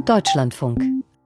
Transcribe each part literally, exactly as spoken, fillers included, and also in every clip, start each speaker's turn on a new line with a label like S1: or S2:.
S1: Deutschlandfunk.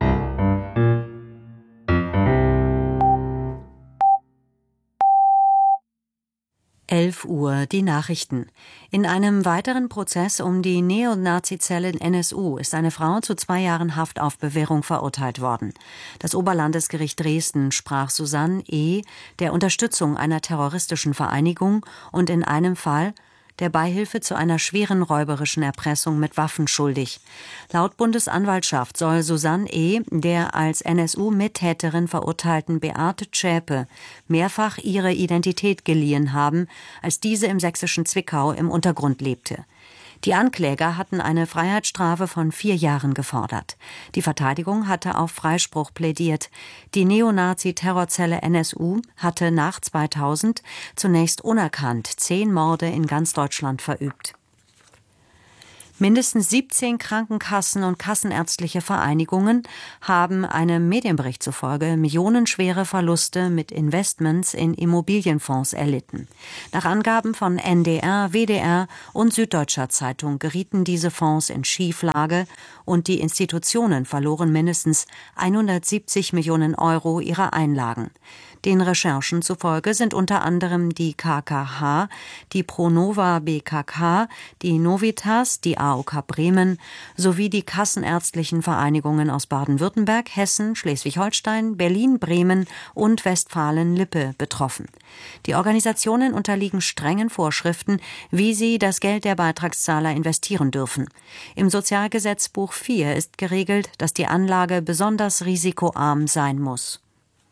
S1: elf Uhr, die Nachrichten. In einem weiteren Prozess um die Neonazi-Zelle N S U ist eine Frau zu zwei Jahren Haft auf Bewährung verurteilt worden. Das Oberlandesgericht Dresden sprach Susanne E. der Unterstützung einer terroristischen Vereinigung und in einem Fall der Beihilfe zu einer schweren räuberischen Erpressung mit Waffen schuldig. Laut Bundesanwaltschaft soll Susanne E. der als N S U-Mittäterin verurteilten Beate Zschäpe mehrfach ihre Identität geliehen haben, als diese im sächsischen Zwickau im Untergrund lebte. Die Ankläger hatten eine Freiheitsstrafe von vier Jahren gefordert. Die Verteidigung hatte auf Freispruch plädiert. Die Neonazi-Terrorzelle N S U hatte nach zweitausend zunächst unerkannt zehn Morde in ganz Deutschland verübt. Mindestens siebzehn Krankenkassen und kassenärztliche Vereinigungen haben einem Medienbericht zufolge millionenschwere Verluste mit Investments in Immobilienfonds erlitten. Nach Angaben von N D R, W D R und Süddeutscher Zeitung gerieten diese Fonds in Schieflage und die Institutionen verloren mindestens hundertsiebzig Millionen Euro ihrer Einlagen. Den Recherchen zufolge sind unter anderem die K K H, die Pronova B K K, die Novitas, die A O K Bremen sowie die kassenärztlichen Vereinigungen aus Baden-Württemberg, Hessen, Schleswig-Holstein, Berlin, Bremen und Westfalen-Lippe betroffen. Die Organisationen unterliegen strengen Vorschriften, wie sie das Geld der Beitragszahler investieren dürfen. Im Sozialgesetzbuch vier ist geregelt, dass die Anlage besonders risikoarm sein muss.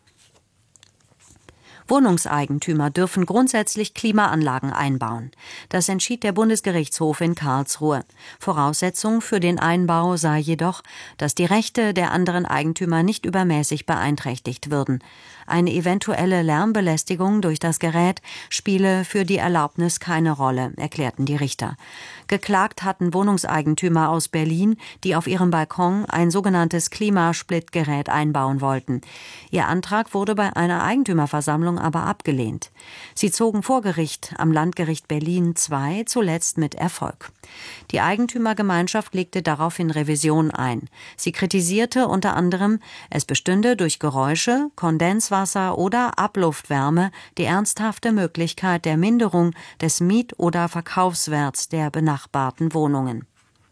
S1: Wohnungseigentümer dürfen grundsätzlich Klimaanlagen einbauen. Das entschied der Bundesgerichtshof in Karlsruhe. Voraussetzung für den Einbau sei jedoch, dass die Rechte der anderen Eigentümer nicht übermäßig beeinträchtigt würden. Eine eventuelle Lärmbelästigung durch das Gerät spiele für die Erlaubnis keine Rolle, erklärten die Richter. Geklagt hatten Wohnungseigentümer aus Berlin, die auf ihrem Balkon ein sogenanntes Klimasplitgerät einbauen wollten. Ihr Antrag wurde bei einer Eigentümerversammlung aber abgelehnt. Sie zogen vor Gericht am Landgericht Berlin zwei, zuletzt mit Erfolg. Die Eigentümergemeinschaft legte daraufhin Revision ein. Sie kritisierte unter anderem, es bestünde durch Geräusche, Kondenswasser oder Abluftwärme die ernsthafte Möglichkeit der Minderung des Miet- oder Verkaufswerts der benachbarten Wohnungen.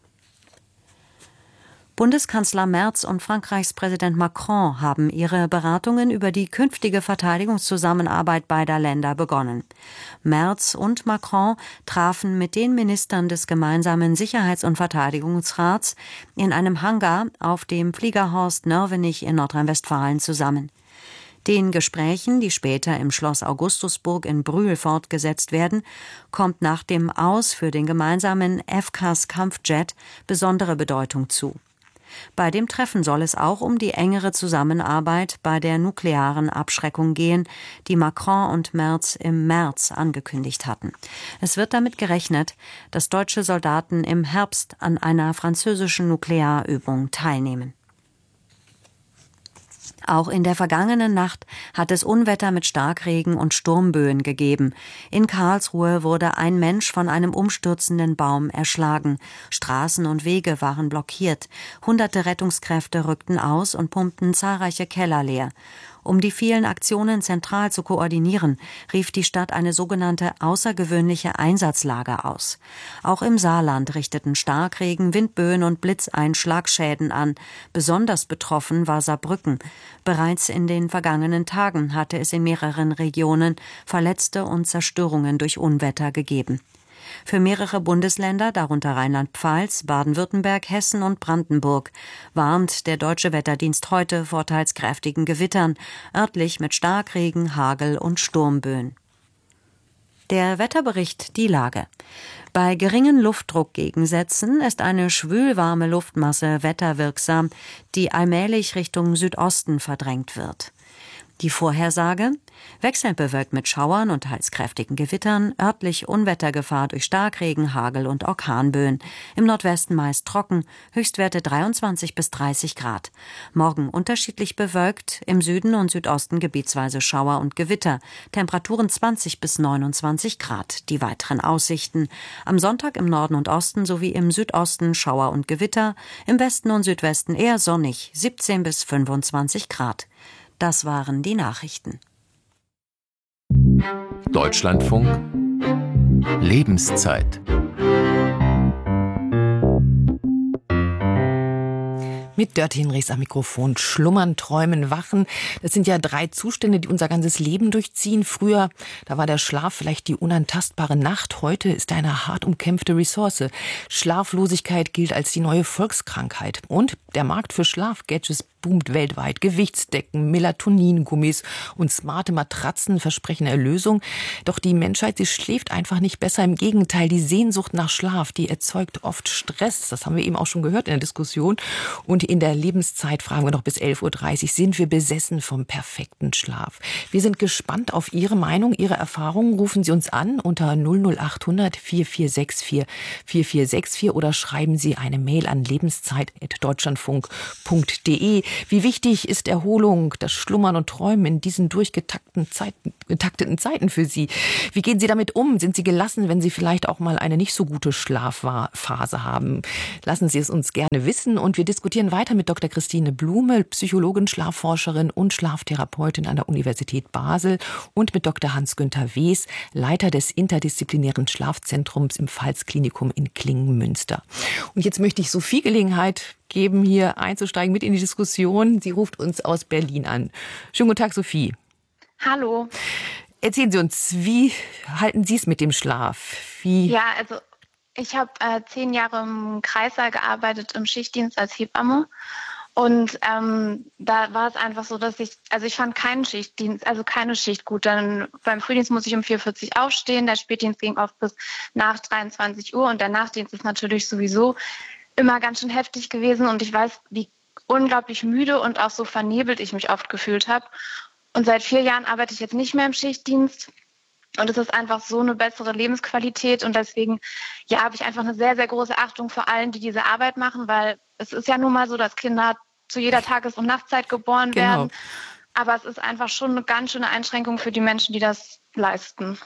S1: Bundeskanzler Merz und Frankreichs Präsident Macron haben ihre Beratungen über die künftige Verteidigungszusammenarbeit beider Länder begonnen. Merz und Macron trafen mit den Ministern des gemeinsamen Sicherheits- und Verteidigungsrats in einem Hangar auf dem Fliegerhorst Nörvenich in Nordrhein-Westfalen zusammen. Den Gesprächen, die später im Schloss Augustusburg in Brühl fortgesetzt werden, kommt nach dem Aus für den gemeinsamen F C A S-Kampfjet besondere Bedeutung zu. Bei dem Treffen soll es auch um die engere Zusammenarbeit bei der nuklearen Abschreckung gehen, die Macron und Merz im März angekündigt hatten. Es wird damit gerechnet, dass deutsche Soldaten im Herbst an einer französischen Nuklearübung teilnehmen. Auch in der vergangenen Nacht hat es Unwetter mit Starkregen und Sturmböen gegeben. In Karlsruhe wurde ein Mensch von einem umstürzenden Baum erschlagen. Straßen und Wege waren blockiert. Hunderte Rettungskräfte rückten aus und pumpten zahlreiche Keller leer. Um die vielen Aktionen zentral zu koordinieren, rief die Stadt eine sogenannte außergewöhnliche Einsatzlage aus. Auch im Saarland richteten Starkregen, Windböen und Blitzeinschlag Schäden an. Besonders betroffen war Saarbrücken. Bereits in den vergangenen Tagen hatte es in mehreren Regionen Verletzte und Zerstörungen durch Unwetter gegeben. Für mehrere Bundesländer, darunter Rheinland-Pfalz, Baden-Württemberg, Hessen und Brandenburg, warnt der Deutsche Wetterdienst heute vor teils kräftigen Gewittern, örtlich mit Starkregen, Hagel und Sturmböen. Der Wetterbericht, die Lage. Bei geringen Luftdruckgegensätzen ist eine schwülwarme Luftmasse wetterwirksam, die allmählich Richtung Südosten verdrängt wird. Die Vorhersage: wechselnd bewölkt mit Schauern und teils kräftigen Gewittern, örtlich Unwettergefahr durch Starkregen, Hagel und Orkanböen. Im Nordwesten meist trocken, Höchstwerte dreiundzwanzig bis dreißig Grad. Morgen unterschiedlich bewölkt, im Süden und Südosten gebietsweise Schauer und Gewitter. Temperaturen zwanzig bis neunundzwanzig Grad. Die weiteren Aussichten: am Sonntag im Norden und Osten sowie im Südosten Schauer und Gewitter, im Westen und Südwesten eher sonnig, siebzehn bis fünfundzwanzig Grad. Das waren die Nachrichten.
S2: Deutschlandfunk Lebenszeit.
S3: Mit Dörte Hinrichs am Mikrofon. Schlummern, träumen, wachen. Das sind ja drei Zustände, die unser ganzes Leben durchziehen. Früher, da war der Schlaf vielleicht die unantastbare Nacht. Heute ist er eine hart umkämpfte Ressource. Schlaflosigkeit gilt als die neue Volkskrankheit. Und der Markt für Schlafgadgets boomt weltweit. Gewichtsdecken, Melatoningummis und smarte Matratzen versprechen Erlösung. Doch die Menschheit, sie schläft einfach nicht besser. Im Gegenteil, die Sehnsucht nach Schlaf, die erzeugt oft Stress. Das haben wir eben auch schon gehört in der Diskussion. Und in der Lebenszeit, fragen wir noch bis elf Uhr dreißig, sind wir besessen vom perfekten Schlaf. Wir sind gespannt auf Ihre Meinung, Ihre Erfahrungen. Rufen Sie uns an unter null null acht hundert vier vier sechs vier vier vier sechs vier oder schreiben Sie eine Mail an lebenszeit at deutschlandfunk punkt de. Wie wichtig ist Erholung, das Schlummern und Träumen in diesen durchgetakteten Zeiten, getakteten Zeiten für Sie? Wie gehen Sie damit um? Sind Sie gelassen, wenn Sie vielleicht auch mal eine nicht so gute Schlafphase haben? Lassen Sie es uns gerne wissen und wir diskutieren weiter mit Doktor Christine Blume, Psychologin, Schlafforscherin und Schlaftherapeutin an der Universität Basel und mit Doktor Hans-Günther Wes, Leiter des interdisziplinären Schlafzentrums im Pfalz-Klinikum in Klingen-Münster. Und jetzt möchte ich Sophie Gelegenheit geben, hier einzusteigen mit in die Diskussion. Sie ruft uns aus Berlin an. Schönen guten Tag, Sophie.
S4: Hallo.
S3: Erzählen Sie uns, wie halten Sie es mit dem Schlaf? Wie
S4: Ja, also ich habe äh, zehn Jahre im Kreissaal gearbeitet, im Schichtdienst als Hebamme. Und ähm, da war es einfach so, dass ich, also ich fand keinen Schichtdienst, also keine Schicht gut. Dann beim Frühdienst muss ich um vier Uhr vierzig aufstehen, der Spätdienst ging oft bis nach dreiundzwanzig Uhr und der Nachtdienst ist natürlich sowieso immer ganz schön heftig gewesen. Und ich weiß, wie unglaublich müde und auch so vernebelt ich mich oft gefühlt habe. Und seit vier Jahren arbeite ich jetzt nicht mehr im Schichtdienst. Und es ist einfach so eine bessere Lebensqualität. Und deswegen, ja, habe ich einfach eine sehr, sehr große Achtung vor allen, die diese Arbeit machen, weil es ist ja nun mal so, dass Kinder zu jeder Tages- und Nachtzeit geboren
S3: Genau.
S4: werden. Aber es ist einfach schon eine ganz schöne Einschränkung für die Menschen, die das leisten.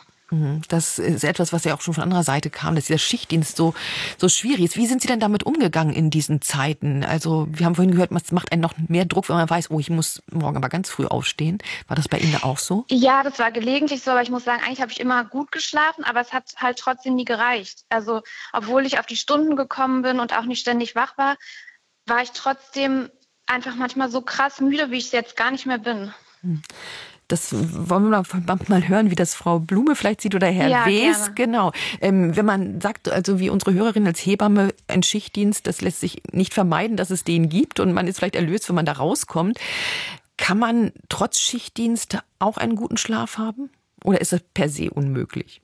S3: Das ist etwas, was ja auch schon von anderer Seite kam, dass dieser Schichtdienst so, so schwierig ist. Wie sind Sie denn damit umgegangen in diesen Zeiten? Also wir haben vorhin gehört, es macht einen noch mehr Druck, wenn man weiß, oh, ich muss morgen aber ganz früh aufstehen. War das bei Ihnen auch so?
S4: Ja, das war gelegentlich so, aber ich muss sagen, eigentlich habe ich immer gut geschlafen, aber es hat halt trotzdem nie gereicht. Also obwohl ich auf die Stunden gekommen bin und auch nicht ständig wach war, war ich trotzdem einfach manchmal so krass müde, wie ich es jetzt gar nicht mehr bin.
S3: Hm. Das wollen wir mal hören, wie das Frau Blume vielleicht sieht oder Herr
S4: ja,
S3: Wes.
S4: Gerne.
S3: Genau. Ähm, wenn man sagt, also wie unsere Hörerin als Hebamme, ein Schichtdienst, das lässt sich nicht vermeiden, dass es den gibt und man ist vielleicht erlöst, wenn man da rauskommt. Kann man trotz Schichtdienst auch einen guten Schlaf haben? Oder ist das per se unmöglich?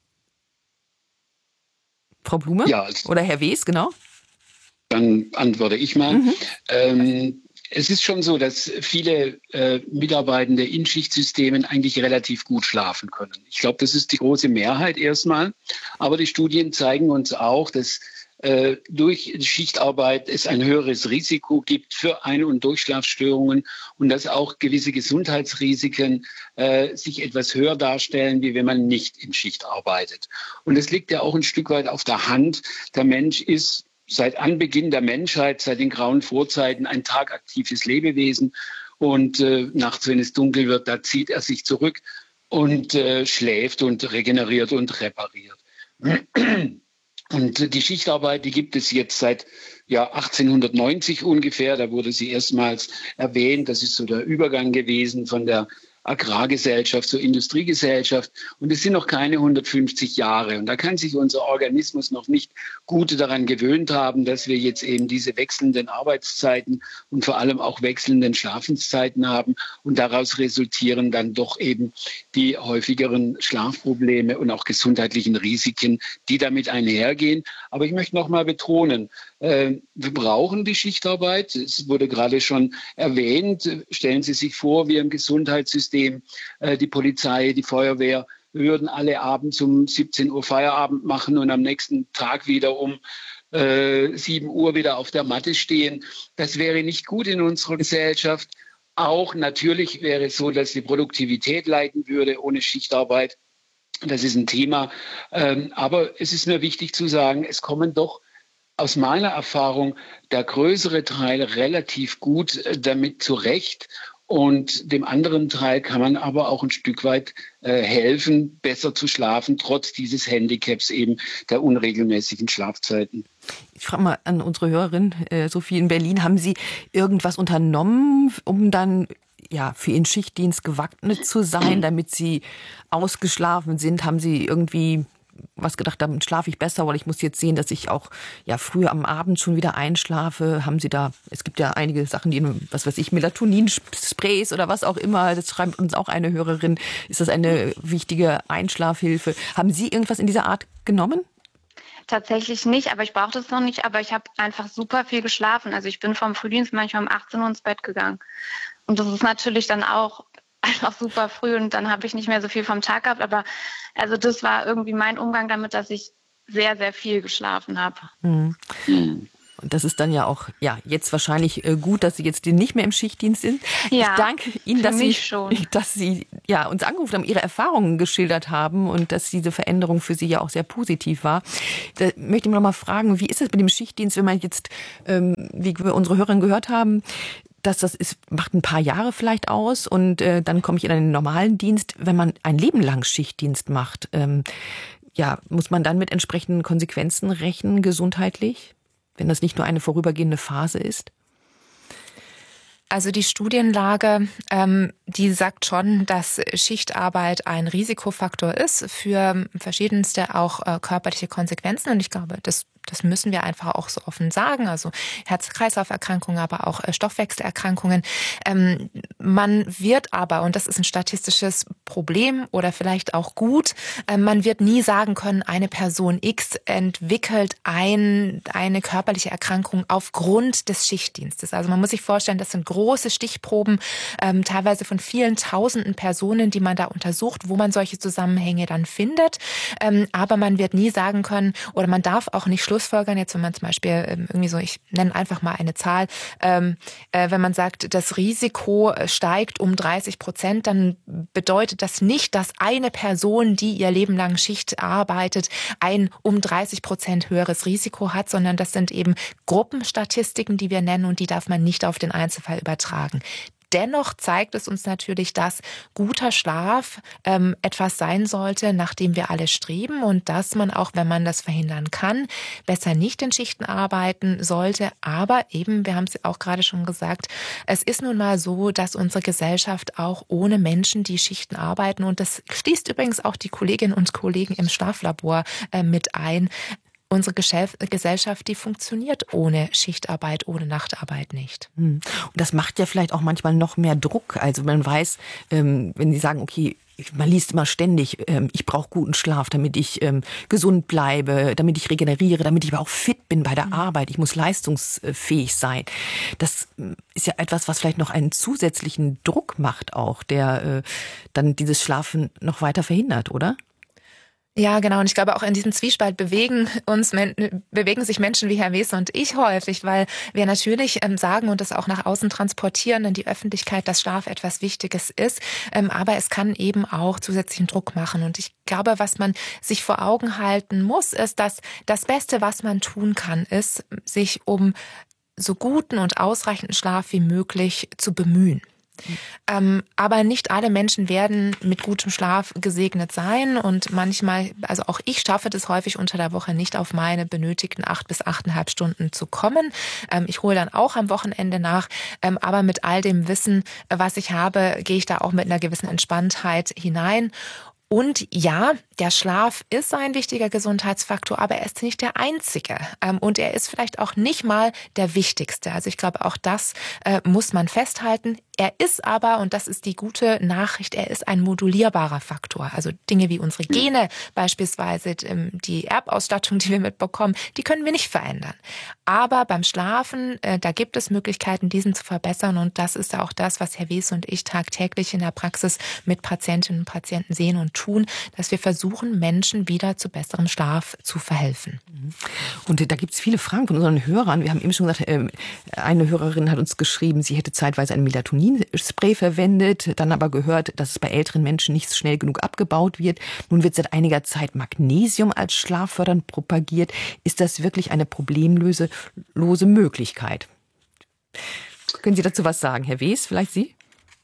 S3: Frau Blume?
S5: Ja, also
S3: oder Herr Wes, genau.
S5: Dann antworte ich mal.
S3: Mhm.
S5: Ähm, Es ist schon so, dass viele äh, Mitarbeitende in Schichtsystemen eigentlich relativ gut schlafen können. Ich glaube, das ist die große Mehrheit erstmal. Aber die Studien zeigen uns auch, dass äh, durch Schichtarbeit es ein höheres Risiko gibt für Ein- und Durchschlafstörungen und dass auch gewisse Gesundheitsrisiken äh, sich etwas höher darstellen, wie wenn man nicht in Schicht arbeitet. Und es liegt ja auch ein Stück weit auf der Hand. Der Mensch ist seit Anbeginn der Menschheit, seit den grauen Vorzeiten, ein tagaktives Lebewesen. Und äh, nachts, wenn es dunkel wird, da zieht er sich zurück und äh, schläft und regeneriert und repariert. Und die Schichtarbeit, die gibt es jetzt seit ja, achtzehnhundertneunzig ungefähr. Da wurde sie erstmals erwähnt. Das ist so der Übergang gewesen von der Agrargesellschaft zur Industriegesellschaft. Und es sind noch keine hundertfünfzig Jahre. Und da kann sich unser Organismus noch nicht gut daran gewöhnt haben, dass wir jetzt eben diese wechselnden Arbeitszeiten und vor allem auch wechselnden Schlafenszeiten haben. Und daraus resultieren dann doch eben die häufigeren Schlafprobleme und auch gesundheitlichen Risiken, die damit einhergehen. Aber ich möchte noch mal betonen, äh, wir brauchen die Schichtarbeit. Es wurde gerade schon erwähnt. Stellen Sie sich vor, wir im Gesundheitssystem, äh, die Polizei, die Feuerwehr, wir würden alle abends um siebzehn Uhr Feierabend machen und am nächsten Tag wieder um äh, sieben Uhr wieder auf der Matte stehen. Das wäre nicht gut in unserer Gesellschaft. Auch natürlich wäre es so, dass die Produktivität leiden würde ohne Schichtarbeit. Das ist ein Thema. Ähm, aber es ist mir wichtig zu sagen, es kommen doch aus meiner Erfahrung der größere Teil relativ gut äh, damit zurecht. Und dem anderen Teil kann man aber auch ein Stück weit äh, helfen, besser zu schlafen, trotz dieses Handicaps eben der unregelmäßigen Schlafzeiten.
S3: Ich frage mal an unsere Hörerin, äh, Sophie in Berlin, haben Sie irgendwas unternommen, um dann ja für Ihren Schichtdienst gewappnet zu sein, damit Sie ausgeschlafen sind? Haben Sie irgendwie was gedacht, damit schlafe ich besser, weil ich muss jetzt sehen, dass ich auch ja früher am Abend schon wieder einschlafe? Haben Sie da, es gibt ja einige Sachen, die, was weiß ich, Melatoninsprays oder was auch immer, das schreibt uns auch eine Hörerin, ist das eine wichtige Einschlafhilfe? Haben Sie irgendwas in dieser Art genommen?
S4: Tatsächlich nicht, aber ich brauche das noch nicht, aber ich habe einfach super viel geschlafen. Also ich bin vom Frühdienst manchmal um achtzehn Uhr ins Bett gegangen. Und das ist natürlich dann auch einfach super früh und dann habe ich nicht mehr so viel vom Tag gehabt. Aber also das war irgendwie mein Umgang damit, dass ich sehr, sehr viel geschlafen habe.
S3: Mhm. Mhm. Und das ist dann ja auch ja jetzt wahrscheinlich äh, gut, dass Sie jetzt nicht mehr im Schichtdienst sind.
S4: Ja,
S3: ich danke Ihnen, dass Sie,
S4: schon.
S3: dass Sie ja, uns angerufen haben, Ihre Erfahrungen geschildert haben und dass diese Veränderung für Sie ja auch sehr positiv war. Da möchte ich noch mal fragen, wie ist es mit dem Schichtdienst, wenn man jetzt, ähm, wie wir unsere Hörerin gehört haben, dass das ist, macht ein paar Jahre vielleicht aus und äh, dann komme ich in einen normalen Dienst. Wenn man ein Leben lang Schichtdienst macht, ähm, ja, muss man dann mit entsprechenden Konsequenzen rechnen, gesundheitlich, wenn das nicht nur eine vorübergehende Phase ist?
S2: Also die Studienlage, ähm, die sagt schon, dass Schichtarbeit ein Risikofaktor ist für verschiedenste auch äh, körperliche Konsequenzen. Und ich glaube, das Das müssen wir einfach auch so offen sagen. Also Herz-Kreislauf-Erkrankungen, aber auch Stoffwechselerkrankungen. Ähm, man wird aber, und das ist ein statistisches Problem oder vielleicht auch gut, äh, man wird nie sagen können, eine Person X entwickelt ein, eine körperliche Erkrankung aufgrund des Schichtdienstes. Also man muss sich vorstellen, das sind große Stichproben, ähm, teilweise von vielen tausenden Personen, die man da untersucht, wo man solche Zusammenhänge dann findet. Ähm, aber man wird nie sagen können, oder man darf auch nicht Schlussfolgern, jetzt wenn man zum Beispiel irgendwie so, ich nenne einfach mal eine Zahl, ähm, äh, wenn man sagt, das Risiko steigt um dreißig Prozent, dann bedeutet das nicht, dass eine Person, die ihr Leben lang Schicht arbeitet, ein um dreißig Prozent höheres Risiko hat, sondern das sind eben Gruppenstatistiken, die wir nennen und die darf man nicht auf den Einzelfall übertragen. Dennoch zeigt es uns natürlich, dass guter Schlaf ähm, etwas sein sollte, nach dem wir alle streben und dass man auch, wenn man das verhindern kann, besser nicht in Schichten arbeiten sollte. Aber eben, wir haben es auch gerade schon gesagt, es ist nun mal so, dass unsere Gesellschaft auch ohne Menschen, die Schichten arbeiten, und das schließt übrigens auch die Kolleginnen und Kollegen im Schlaflabor äh, mit ein, unsere Gesellschaft, die funktioniert ohne Schichtarbeit, ohne Nachtarbeit nicht.
S3: Und das macht ja vielleicht auch manchmal noch mehr Druck. Also man weiß, wenn Sie sagen, okay, man liest immer ständig, ich brauche guten Schlaf, damit ich gesund bleibe, damit ich regeneriere, damit ich aber auch fit bin bei der Arbeit. Ich muss leistungsfähig sein. Das ist ja etwas, was vielleicht noch einen zusätzlichen Druck macht auch, der dann dieses Schlafen noch weiter verhindert, oder?
S2: Ja, genau. Und ich glaube, auch in diesem Zwiespalt bewegen uns, bewegen sich Menschen wie Herr Wese und ich häufig, weil wir natürlich ähm, sagen und das auch nach außen transportieren in die Öffentlichkeit, dass Schlaf etwas Wichtiges ist. Ähm, aber es kann eben auch zusätzlichen Druck machen. Und ich glaube, was man sich vor Augen halten muss, ist, dass das Beste, was man tun kann, ist, sich um so guten und ausreichenden Schlaf wie möglich zu bemühen. Ähm, aber nicht alle Menschen werden mit gutem Schlaf gesegnet sein und manchmal, also auch ich schaffe das häufig unter der Woche nicht, auf meine benötigten acht bis achteinhalb Stunden zu kommen. Ähm, ich hole dann auch am Wochenende nach, ähm, aber mit all dem Wissen, was ich habe, gehe ich da auch mit einer gewissen Entspanntheit hinein. Und ja, der Schlaf ist ein wichtiger Gesundheitsfaktor, aber er ist nicht der einzige. Und er ist vielleicht auch nicht mal der wichtigste. Also ich glaube, auch das äh, muss man festhalten. Er ist aber, und das ist die gute Nachricht, er ist ein modulierbarer Faktor. Also Dinge wie unsere Gene beispielsweise, die Erbausstattung, die wir mitbekommen, die können wir nicht verändern. Aber beim Schlafen, äh, da gibt es Möglichkeiten, diesen zu verbessern. Und das ist auch das, was Herr Wies und ich tagtäglich in der Praxis mit Patientinnen und Patienten sehen und tun, dass wir versuchen, Menschen wieder zu besserem Schlaf zu verhelfen.
S3: Und da gibt es viele Fragen von unseren Hörern. Wir haben eben schon gesagt, eine Hörerin hat uns geschrieben, sie hätte zeitweise ein Melatonin-Spray verwendet, dann aber gehört, dass es bei älteren Menschen nicht schnell genug abgebaut wird. Nun wird seit einiger Zeit Magnesium als schlaffördernd propagiert. Ist das wirklich eine problemlose lose Möglichkeit? Können Sie dazu was sagen, Herr Wies, vielleicht Sie?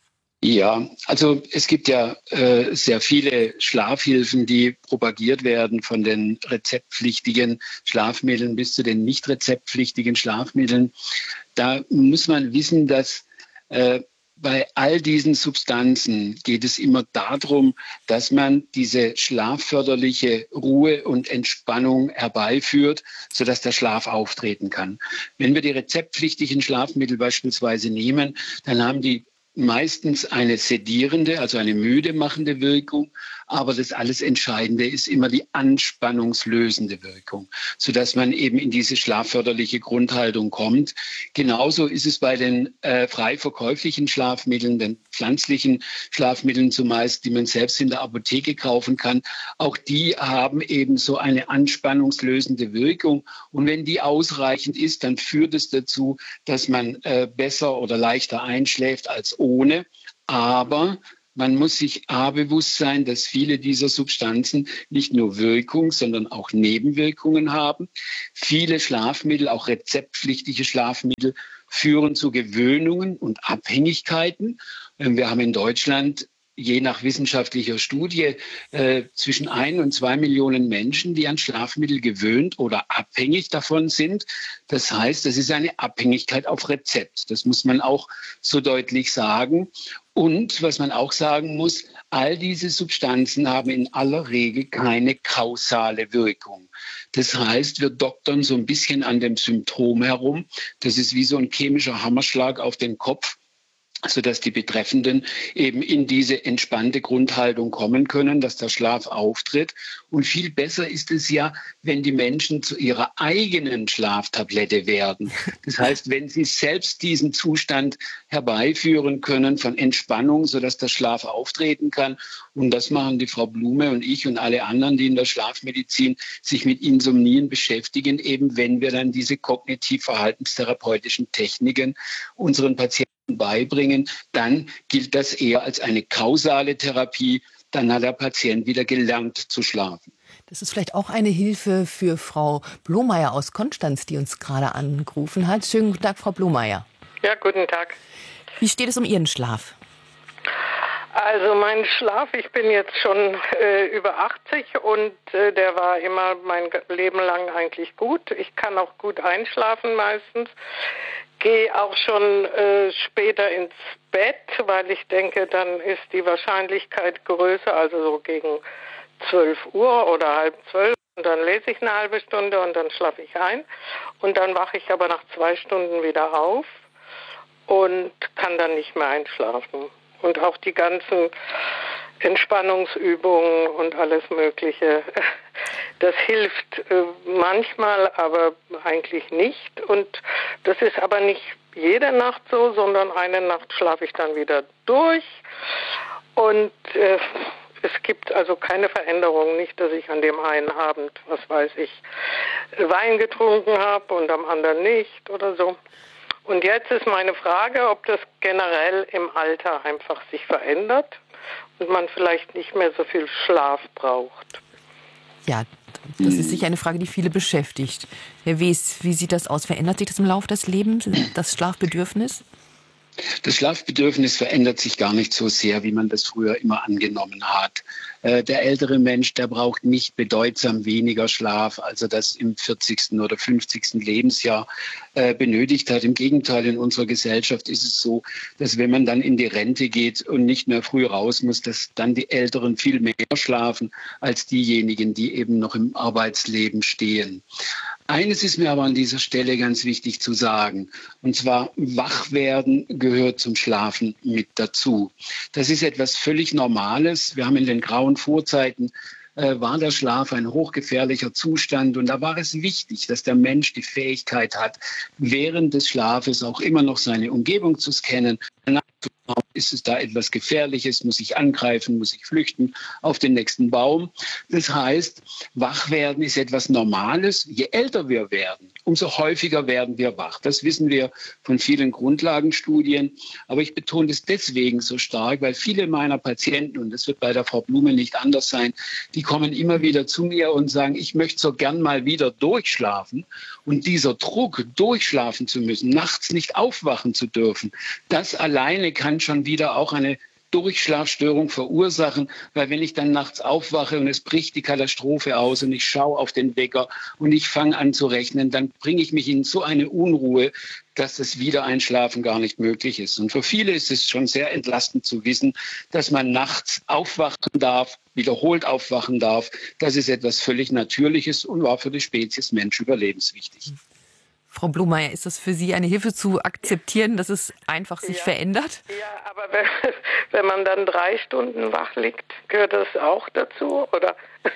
S5: Ja, also es gibt ja äh, sehr viele Schlafhilfen, die propagiert werden, von den rezeptpflichtigen Schlafmitteln bis zu den nicht rezeptpflichtigen Schlafmitteln. Da muss man wissen, dass äh, bei all diesen Substanzen geht es immer darum, dass man diese schlafförderliche Ruhe und Entspannung herbeiführt, sodass der Schlaf auftreten kann. Wenn wir die rezeptpflichtigen Schlafmittel beispielsweise nehmen, dann haben die meistens eine sedierende, also eine müde machende Wirkung, aber das alles Entscheidende ist immer die anspannungslösende Wirkung, sodass man eben in diese schlafförderliche Grundhaltung kommt. Genauso ist es bei den äh, frei verkäuflichen Schlafmitteln, den pflanzlichen Schlafmitteln zumeist, die man selbst in der Apotheke kaufen kann. Auch die haben eben so eine anspannungslösende Wirkung. Und wenn die ausreichend ist, dann führt es dazu, dass man äh, besser oder leichter einschläft als ohne. Aber man muss sich A bewusst sein, dass viele dieser Substanzen nicht nur Wirkung, sondern auch Nebenwirkungen haben. Viele Schlafmittel, auch rezeptpflichtige Schlafmittel, führen zu Gewöhnungen und Abhängigkeiten. Wir haben in Deutschland je nach wissenschaftlicher Studie äh, zwischen ein und zwei Millionen Menschen, die an Schlafmittel gewöhnt oder abhängig davon sind. Das heißt, das ist eine Abhängigkeit auf Rezept. Das muss man auch so deutlich sagen. Und was man auch sagen muss, all diese Substanzen haben in aller Regel keine kausale Wirkung. Das heißt, wir doktern so ein bisschen an dem Symptom herum. Das ist wie so ein chemischer Hammerschlag auf den Kopf, sodass die Betreffenden eben in diese entspannte Grundhaltung kommen können, dass der Schlaf auftritt. Und viel besser ist es ja, wenn die Menschen zu ihrer eigenen Schlaftablette werden. Das heißt, wenn sie selbst diesen Zustand herbeiführen können von Entspannung, sodass der Schlaf auftreten kann. Und das machen die Frau Blume und ich und alle anderen, die in der Schlafmedizin sich mit Insomnien beschäftigen, eben wenn wir dann diese kognitiv-verhaltenstherapeutischen Techniken unseren Patienten beibringen, dann gilt das eher als eine kausale Therapie. Dann hat der Patient wieder gelernt zu schlafen.
S3: Das ist vielleicht auch eine Hilfe für Frau Blomeyer aus Konstanz, die uns gerade angerufen hat. Schönen guten Tag, Frau Blomeyer.
S6: Ja, guten Tag.
S3: Wie steht es um Ihren Schlaf?
S6: Also mein Schlaf, ich bin jetzt schon äh, über achtzig und äh, der war immer mein Leben lang eigentlich gut. Ich kann auch gut einschlafen meistens. Gehe auch schon äh, später ins Bett, weil ich denke, dann ist die Wahrscheinlichkeit größer, also so gegen zwölf Uhr oder halb zwölf. Und dann lese ich eine halbe Stunde und dann schlafe ich ein. Und dann wache ich aber nach zwei Stunden wieder auf und kann dann nicht mehr einschlafen. Und auch die ganzen Entspannungsübungen und alles Mögliche, das hilft äh, manchmal, aber eigentlich nicht. Und das ist aber nicht jede Nacht so, sondern eine Nacht schlafe ich dann wieder durch. Und äh, es gibt also keine Veränderung, nicht, dass ich an dem einen Abend, was weiß ich, Wein getrunken habe und am anderen nicht oder so. Und jetzt ist meine Frage, ob das generell im Alter einfach sich verändert und man vielleicht nicht mehr so viel Schlaf braucht.
S3: Ja, das ist sicher eine Frage, die viele beschäftigt. Herr Wies, wie sieht das aus? Verändert sich das im Laufe des Lebens, das Schlafbedürfnis?
S5: Das Schlafbedürfnis verändert sich gar nicht so sehr, wie man das früher immer angenommen hat. äh, der ältere Mensch, der braucht nicht bedeutsam weniger Schlaf, als er das im vierzigsten oder fünfzigsten Lebensjahr äh, benötigt hat. Im Gegenteil, in unserer Gesellschaft ist es so, dass wenn man dann in die Rente geht und nicht mehr früh raus muss, dass dann die Älteren viel mehr schlafen als diejenigen, die eben noch im Arbeitsleben stehen. Eines ist mir aber an dieser Stelle ganz wichtig zu sagen, und zwar Wachwerden gehört zum Schlafen mit dazu. Das ist etwas völlig Normales. Wir haben in den grauen Vorzeiten äh, war der Schlaf ein hochgefährlicher Zustand, und da war es wichtig, dass der Mensch die Fähigkeit hat, während des Schlafes auch immer noch seine Umgebung zu scannen. Ist es da etwas Gefährliches? Muss ich angreifen? Muss ich flüchten auf den nächsten Baum? Das heißt, Wachwerden ist etwas Normales. Je älter wir werden, umso häufiger werden wir wach. Das wissen wir von vielen Grundlagenstudien. Aber ich betone das deswegen so stark, weil viele meiner Patienten, und das wird bei der Frau Blume nicht anders sein, die kommen immer wieder zu mir und sagen, ich möchte so gern mal wieder durchschlafen. Und dieser Druck, durchschlafen zu müssen, nachts nicht aufwachen zu dürfen, das alleine kann schon wieder auch eine Durchschlafstörung verursachen, weil wenn ich dann nachts aufwache und es bricht die Katastrophe aus und ich schaue auf den Wecker und ich fange an zu rechnen, dann bringe ich mich in so eine Unruhe, dass das Wiedereinschlafen gar nicht möglich ist. Und für viele ist es schon sehr entlastend zu wissen, dass man nachts aufwachen darf, wiederholt aufwachen darf. Das ist etwas völlig Natürliches und war für die Spezies Mensch überlebenswichtig.
S3: Frau Blomeyer, ist das für Sie eine Hilfe zu akzeptieren, dass es einfach sich
S6: ja.
S3: verändert?
S6: Ja, aber wenn, wenn man dann drei Stunden wach liegt, gehört das auch dazu, oder?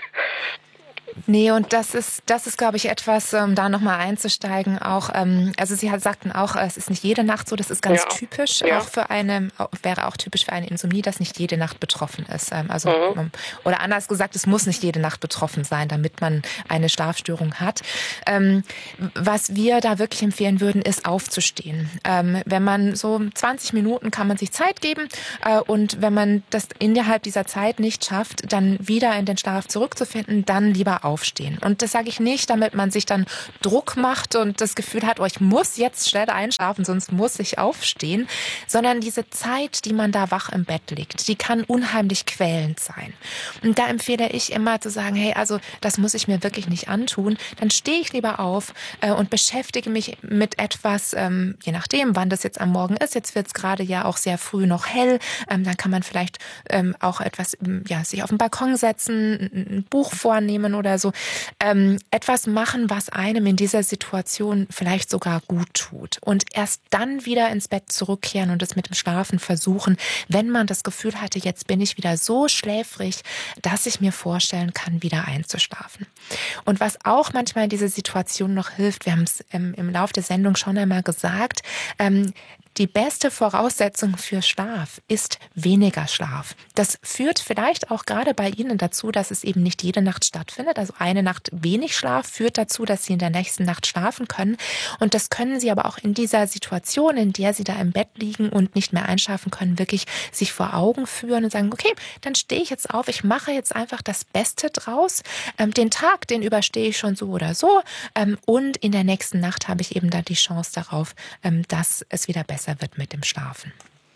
S2: Nee, und das ist, das ist, glaube ich, etwas, um da nochmal einzusteigen, auch, ähm, also Sie sagten auch, es ist nicht jede Nacht so, das ist ganz ja. typisch, ja. auch für eine, wäre auch typisch für eine Insomnie, dass nicht jede Nacht betroffen ist. Ähm, also, mhm. oder anders gesagt, es muss nicht jede Nacht betroffen sein, damit man eine Schlafstörung hat. Ähm, was wir da wirklich empfehlen würden, ist aufzustehen. Ähm, wenn man so zwanzig Minuten kann man sich Zeit geben, äh, und wenn man das innerhalb dieser Zeit nicht schafft, dann wieder in den Schlaf zurückzufinden, dann lieber aufstehen. Und das sage ich nicht, damit man sich dann Druck macht und das Gefühl hat, oh, ich muss jetzt schnell einschlafen, sonst muss ich aufstehen, sondern diese Zeit, die man da wach im Bett liegt, die kann unheimlich quälend sein. Und da empfehle ich immer zu sagen, hey, also das muss ich mir wirklich nicht antun, dann stehe ich lieber auf äh, und beschäftige mich mit etwas, ähm, je nachdem, wann das jetzt am Morgen ist, jetzt wird es gerade ja auch sehr früh noch hell, ähm, dann kann man vielleicht ähm, auch etwas, ja, sich auf den Balkon setzen, ein Buch vornehmen oder so, ähm, etwas machen, was einem in dieser Situation vielleicht sogar gut tut. Und erst dann wieder ins Bett zurückkehren und es mit dem Schlafen versuchen, wenn man das Gefühl hatte, jetzt bin ich wieder so schläfrig, dass ich mir vorstellen kann, wieder einzuschlafen. Und was auch manchmal in dieser Situation noch hilft, wir haben es ähm, im Laufe der Sendung schon einmal gesagt, ähm, die beste Voraussetzung für Schlaf ist weniger Schlaf. Das führt vielleicht auch gerade bei Ihnen dazu, dass es eben nicht jede Nacht stattfindet. Also eine Nacht wenig Schlaf führt dazu, dass Sie in der nächsten Nacht schlafen können. Und das können Sie aber auch in dieser Situation, in der Sie da im Bett liegen und nicht mehr einschlafen können, wirklich sich vor Augen führen und sagen, okay, dann stehe ich jetzt auf, ich mache jetzt einfach das Beste draus. Ähm, den Tag, den überstehe ich schon so oder so. Ähm, und in der nächsten Nacht habe ich eben da die Chance darauf, ähm, dass es wieder besser wird mit dem Schlafen.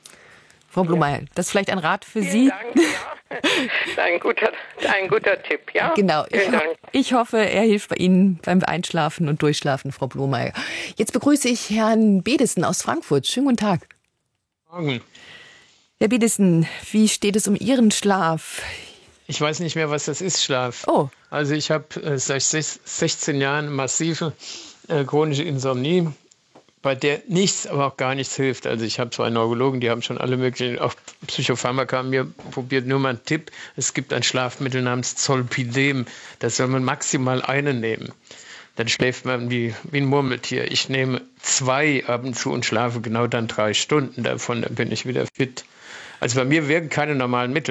S3: Frau Blomeyer, das ist vielleicht ein Rat für
S6: Vielen
S3: Sie.
S6: Dank, ja. Ein guter, ein guter Tipp, ja.
S3: Genau. Ich,
S6: Vielen Dank.
S3: ich hoffe, er hilft bei Ihnen beim Einschlafen und Durchschlafen, Frau Blomeyer. Jetzt begrüße ich Herrn Bedesen aus Frankfurt. Schönen guten Tag.
S7: Morgen.
S3: Herr Bedesen, wie steht es um Ihren Schlaf?
S7: Ich weiß nicht mehr, was das ist, Schlaf.
S3: Oh.
S7: Also ich habe äh, seit sechzehn Jahren massive äh, chronische Insomnie, bei der nichts, aber auch gar nichts hilft. Also ich habe zwei Neurologen, die haben schon alle möglichen, auch Psychopharmaka mir probiert. Nur mal ein Tipp, es gibt ein Schlafmittel namens Zolpidem. Das soll man maximal einen nehmen. Dann schläft man wie, wie ein Murmeltier. Ich nehme zwei ab und zu und schlafe genau dann drei Stunden davon, dann bin ich wieder fit. Also bei mir wirken keine normalen Mittel.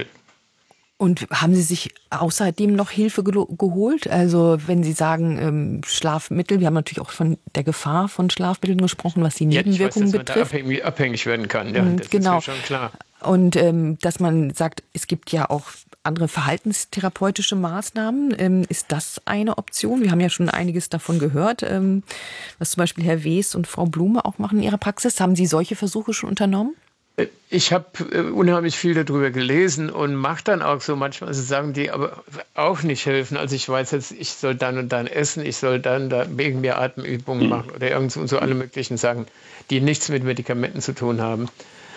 S3: Und haben Sie sich außerdem noch Hilfe ge- geholt? Also wenn Sie sagen ähm, Schlafmittel, wir haben natürlich auch von der Gefahr von Schlafmitteln gesprochen, was die Nebenwirkungen
S7: ja, ich weiß, dass
S3: betrifft.
S7: man da abhängig, abhängig werden kann, ja,
S3: mhm,
S7: das
S3: genau.
S7: ist mir schon klar.
S3: Und ähm, dass man sagt, es gibt ja auch andere verhaltenstherapeutische Maßnahmen. Ähm, ist das eine Option? Wir haben ja schon einiges davon gehört, ähm, was zum Beispiel Herr Wes und Frau Blume auch machen in ihrer Praxis. Haben Sie solche Versuche schon unternommen?
S7: Ich habe unheimlich viel darüber gelesen und mache dann auch so manchmal also Sachen, die aber auch nicht helfen. Also ich weiß jetzt, ich soll dann und dann essen, ich soll dann da wegen mir Atemübungen machen oder irgend so, so alle möglichen Sachen, die nichts mit Medikamenten zu tun haben.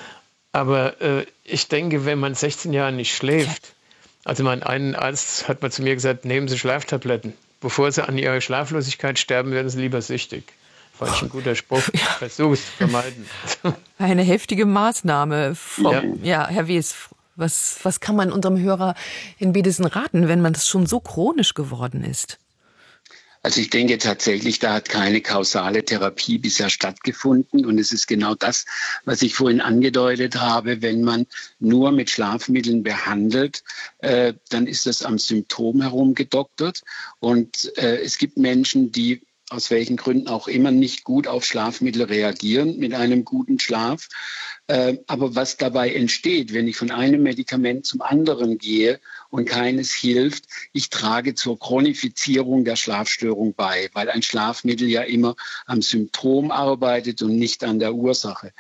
S7: Aber äh, ich denke, wenn man sechzehn Jahre nicht schläft, also mein einen Arzt hat mal zu mir gesagt, nehmen Sie Schlaftabletten. Bevor Sie an Ihrer Schlaflosigkeit sterben, werden Sie lieber süchtig. Fand ich ein guter Spruch. Ich versuche es zu vermeiden.
S3: Eine heftige Maßnahme. Vom, ja. ja, Herr Wes, was, was kann man unserem Hörer in Bedesen raten, wenn man das schon so chronisch geworden ist?
S5: Also ich denke tatsächlich, da hat keine kausale Therapie bisher stattgefunden. Und es ist genau das, was ich vorhin angedeutet habe. Wenn man nur mit Schlafmitteln behandelt, äh, dann ist das am Symptom herumgedoktert. Und äh, es gibt Menschen, die aus welchen Gründen auch immer nicht gut auf Schlafmittel reagieren mit einem guten Schlaf. Äh, aber was dabei entsteht, wenn ich von einem Medikament zum anderen gehe und keines hilft, ich trage zur Chronifizierung der Schlafstörung bei, weil ein Schlafmittel ja immer am Symptom arbeitet und nicht an der Ursache.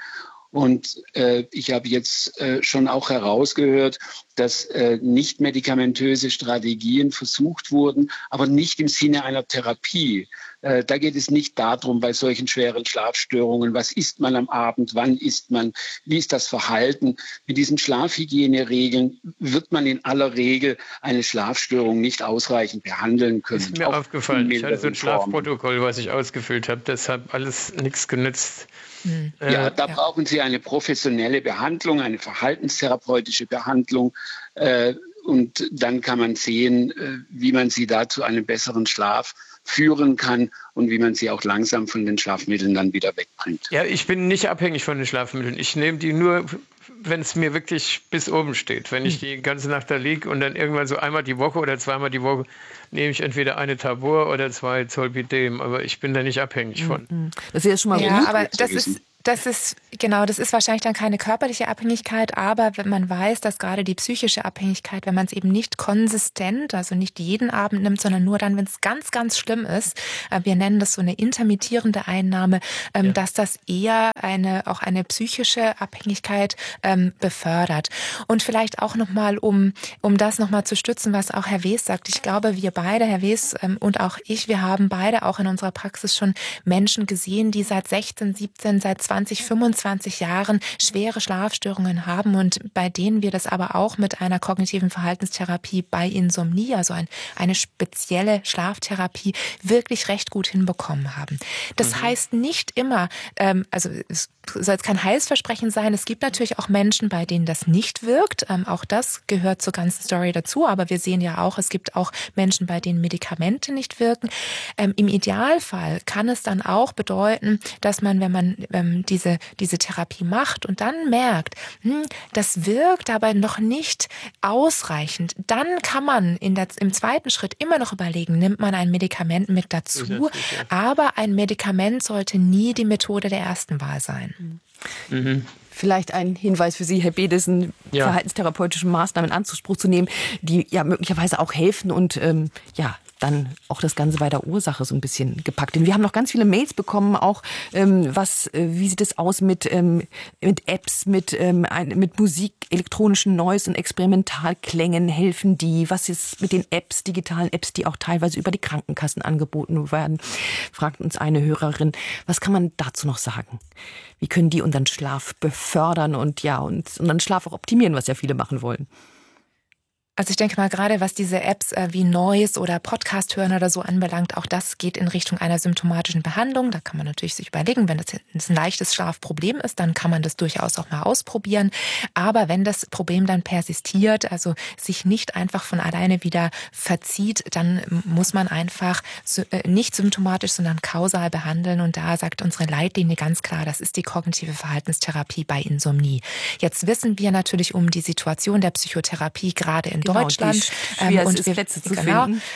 S5: Und äh, ich habe jetzt äh, schon auch herausgehört, dass äh, nicht medikamentöse Strategien versucht wurden, aber nicht im Sinne einer Therapie. Äh, da geht es nicht darum, bei solchen schweren Schlafstörungen, was isst man am Abend, wann isst man, wie ist das Verhalten. Mit diesen Schlafhygieneregeln wird man in aller Regel eine Schlafstörung nicht ausreichend behandeln können.
S7: Ist mir aufgefallen, ich hatte so ein Schlafprotokoll, was ich ausgefüllt habe, das hat alles nichts genützt.
S5: Hm. Ja, da ja. brauchen Sie eine professionelle Behandlung, eine verhaltenstherapeutische Behandlung. Äh, und dann kann man sehen, äh, wie man Sie da zu einem besseren Schlaf führen kann und wie man sie auch langsam von den Schlafmitteln dann wieder wegbringt.
S7: Ja, ich bin nicht abhängig von den Schlafmitteln. Ich nehme die nur, wenn es mir wirklich bis oben steht. Wenn ich die ganze Nacht da liege und dann irgendwann so einmal die Woche oder zweimal die Woche nehme ich entweder eine Tabor oder zwei Zolpidem. Aber ich bin da nicht abhängig von.
S3: Das ist ja schon mal
S2: ja,
S3: gut.
S2: Aber das ist Das ist, genau, das ist wahrscheinlich dann keine körperliche Abhängigkeit, aber wenn man weiß, dass gerade die psychische Abhängigkeit, wenn man es eben nicht konsistent, also nicht jeden Abend nimmt, sondern nur dann, wenn es ganz, ganz schlimm ist, wir nennen das so eine intermittierende Einnahme, ja. dass das eher eine, auch eine psychische Abhängigkeit ähm, befördert. Und vielleicht auch nochmal, um, um das nochmal zu stützen, was auch Herr Wes sagt. Ich glaube, wir beide, Herr Wes ähm, und auch ich, wir haben beide auch in unserer Praxis schon Menschen gesehen, die seit sechzehn, siebzehn, seit zwanzig, fünfundzwanzig Jahren schwere Schlafstörungen haben und bei denen wir das aber auch mit einer kognitiven Verhaltenstherapie bei Insomnie, also ein, eine spezielle Schlaftherapie, wirklich recht gut hinbekommen haben. Das mhm. heißt nicht immer, ähm, also es soll jetzt kein Heilsversprechen sein, es gibt natürlich auch Menschen, bei denen das nicht wirkt, ähm, auch das gehört zur ganzen Story dazu, aber wir sehen ja auch, es gibt auch Menschen, bei denen Medikamente nicht wirken. Ähm, im Idealfall kann es dann auch bedeuten, dass man, wenn man ähm, diese, diese Therapie macht und dann merkt, hm, das wirkt aber noch nicht ausreichend, dann kann man in der, im zweiten Schritt immer noch überlegen, nimmt man ein Medikament mit dazu, aber ein Medikament sollte nie die Methode der ersten Wahl sein.
S3: Mhm. Vielleicht ein Hinweis für Sie, Herr Bedesen, ja. verhaltenstherapeutische Maßnahmen in Anspruch zu nehmen, die ja möglicherweise auch helfen und ähm, ja dann auch das Ganze bei der Ursache so ein bisschen gepackt. Denn wir haben noch ganz viele Mails bekommen, auch ähm, was, äh, wie sieht es aus mit, ähm, mit Apps, mit, ähm, ein, mit Musik, elektronischen Noise und Experimentalklängen, helfen die? Was ist mit den Apps, digitalen Apps, die auch teilweise über die Krankenkassen angeboten werden? Fragt uns eine Hörerin. Was kann man dazu noch sagen? Wie können die unseren Schlaf befördern und ja, und unseren Schlaf auch optimieren, was ja viele machen wollen?
S2: Also ich denke mal, gerade was diese Apps äh, wie Noise oder Podcast hören oder so anbelangt, auch das geht in Richtung einer symptomatischen Behandlung. Da kann man natürlich sich überlegen, wenn das ein leichtes Schlafproblem ist, dann kann man das durchaus auch mal ausprobieren. Aber wenn das Problem dann persistiert, also sich nicht einfach von alleine wieder verzieht, dann muss man einfach nicht symptomatisch, sondern kausal behandeln. Und da sagt unsere Leitlinie ganz klar, das ist die kognitive Verhaltenstherapie bei Insomnie. Jetzt wissen wir natürlich um die Situation der Psychotherapie gerade in
S3: Genau,
S2: Deutschland.
S3: Schwer ähm, und ist, Plätze zu
S2: genau,
S3: finden.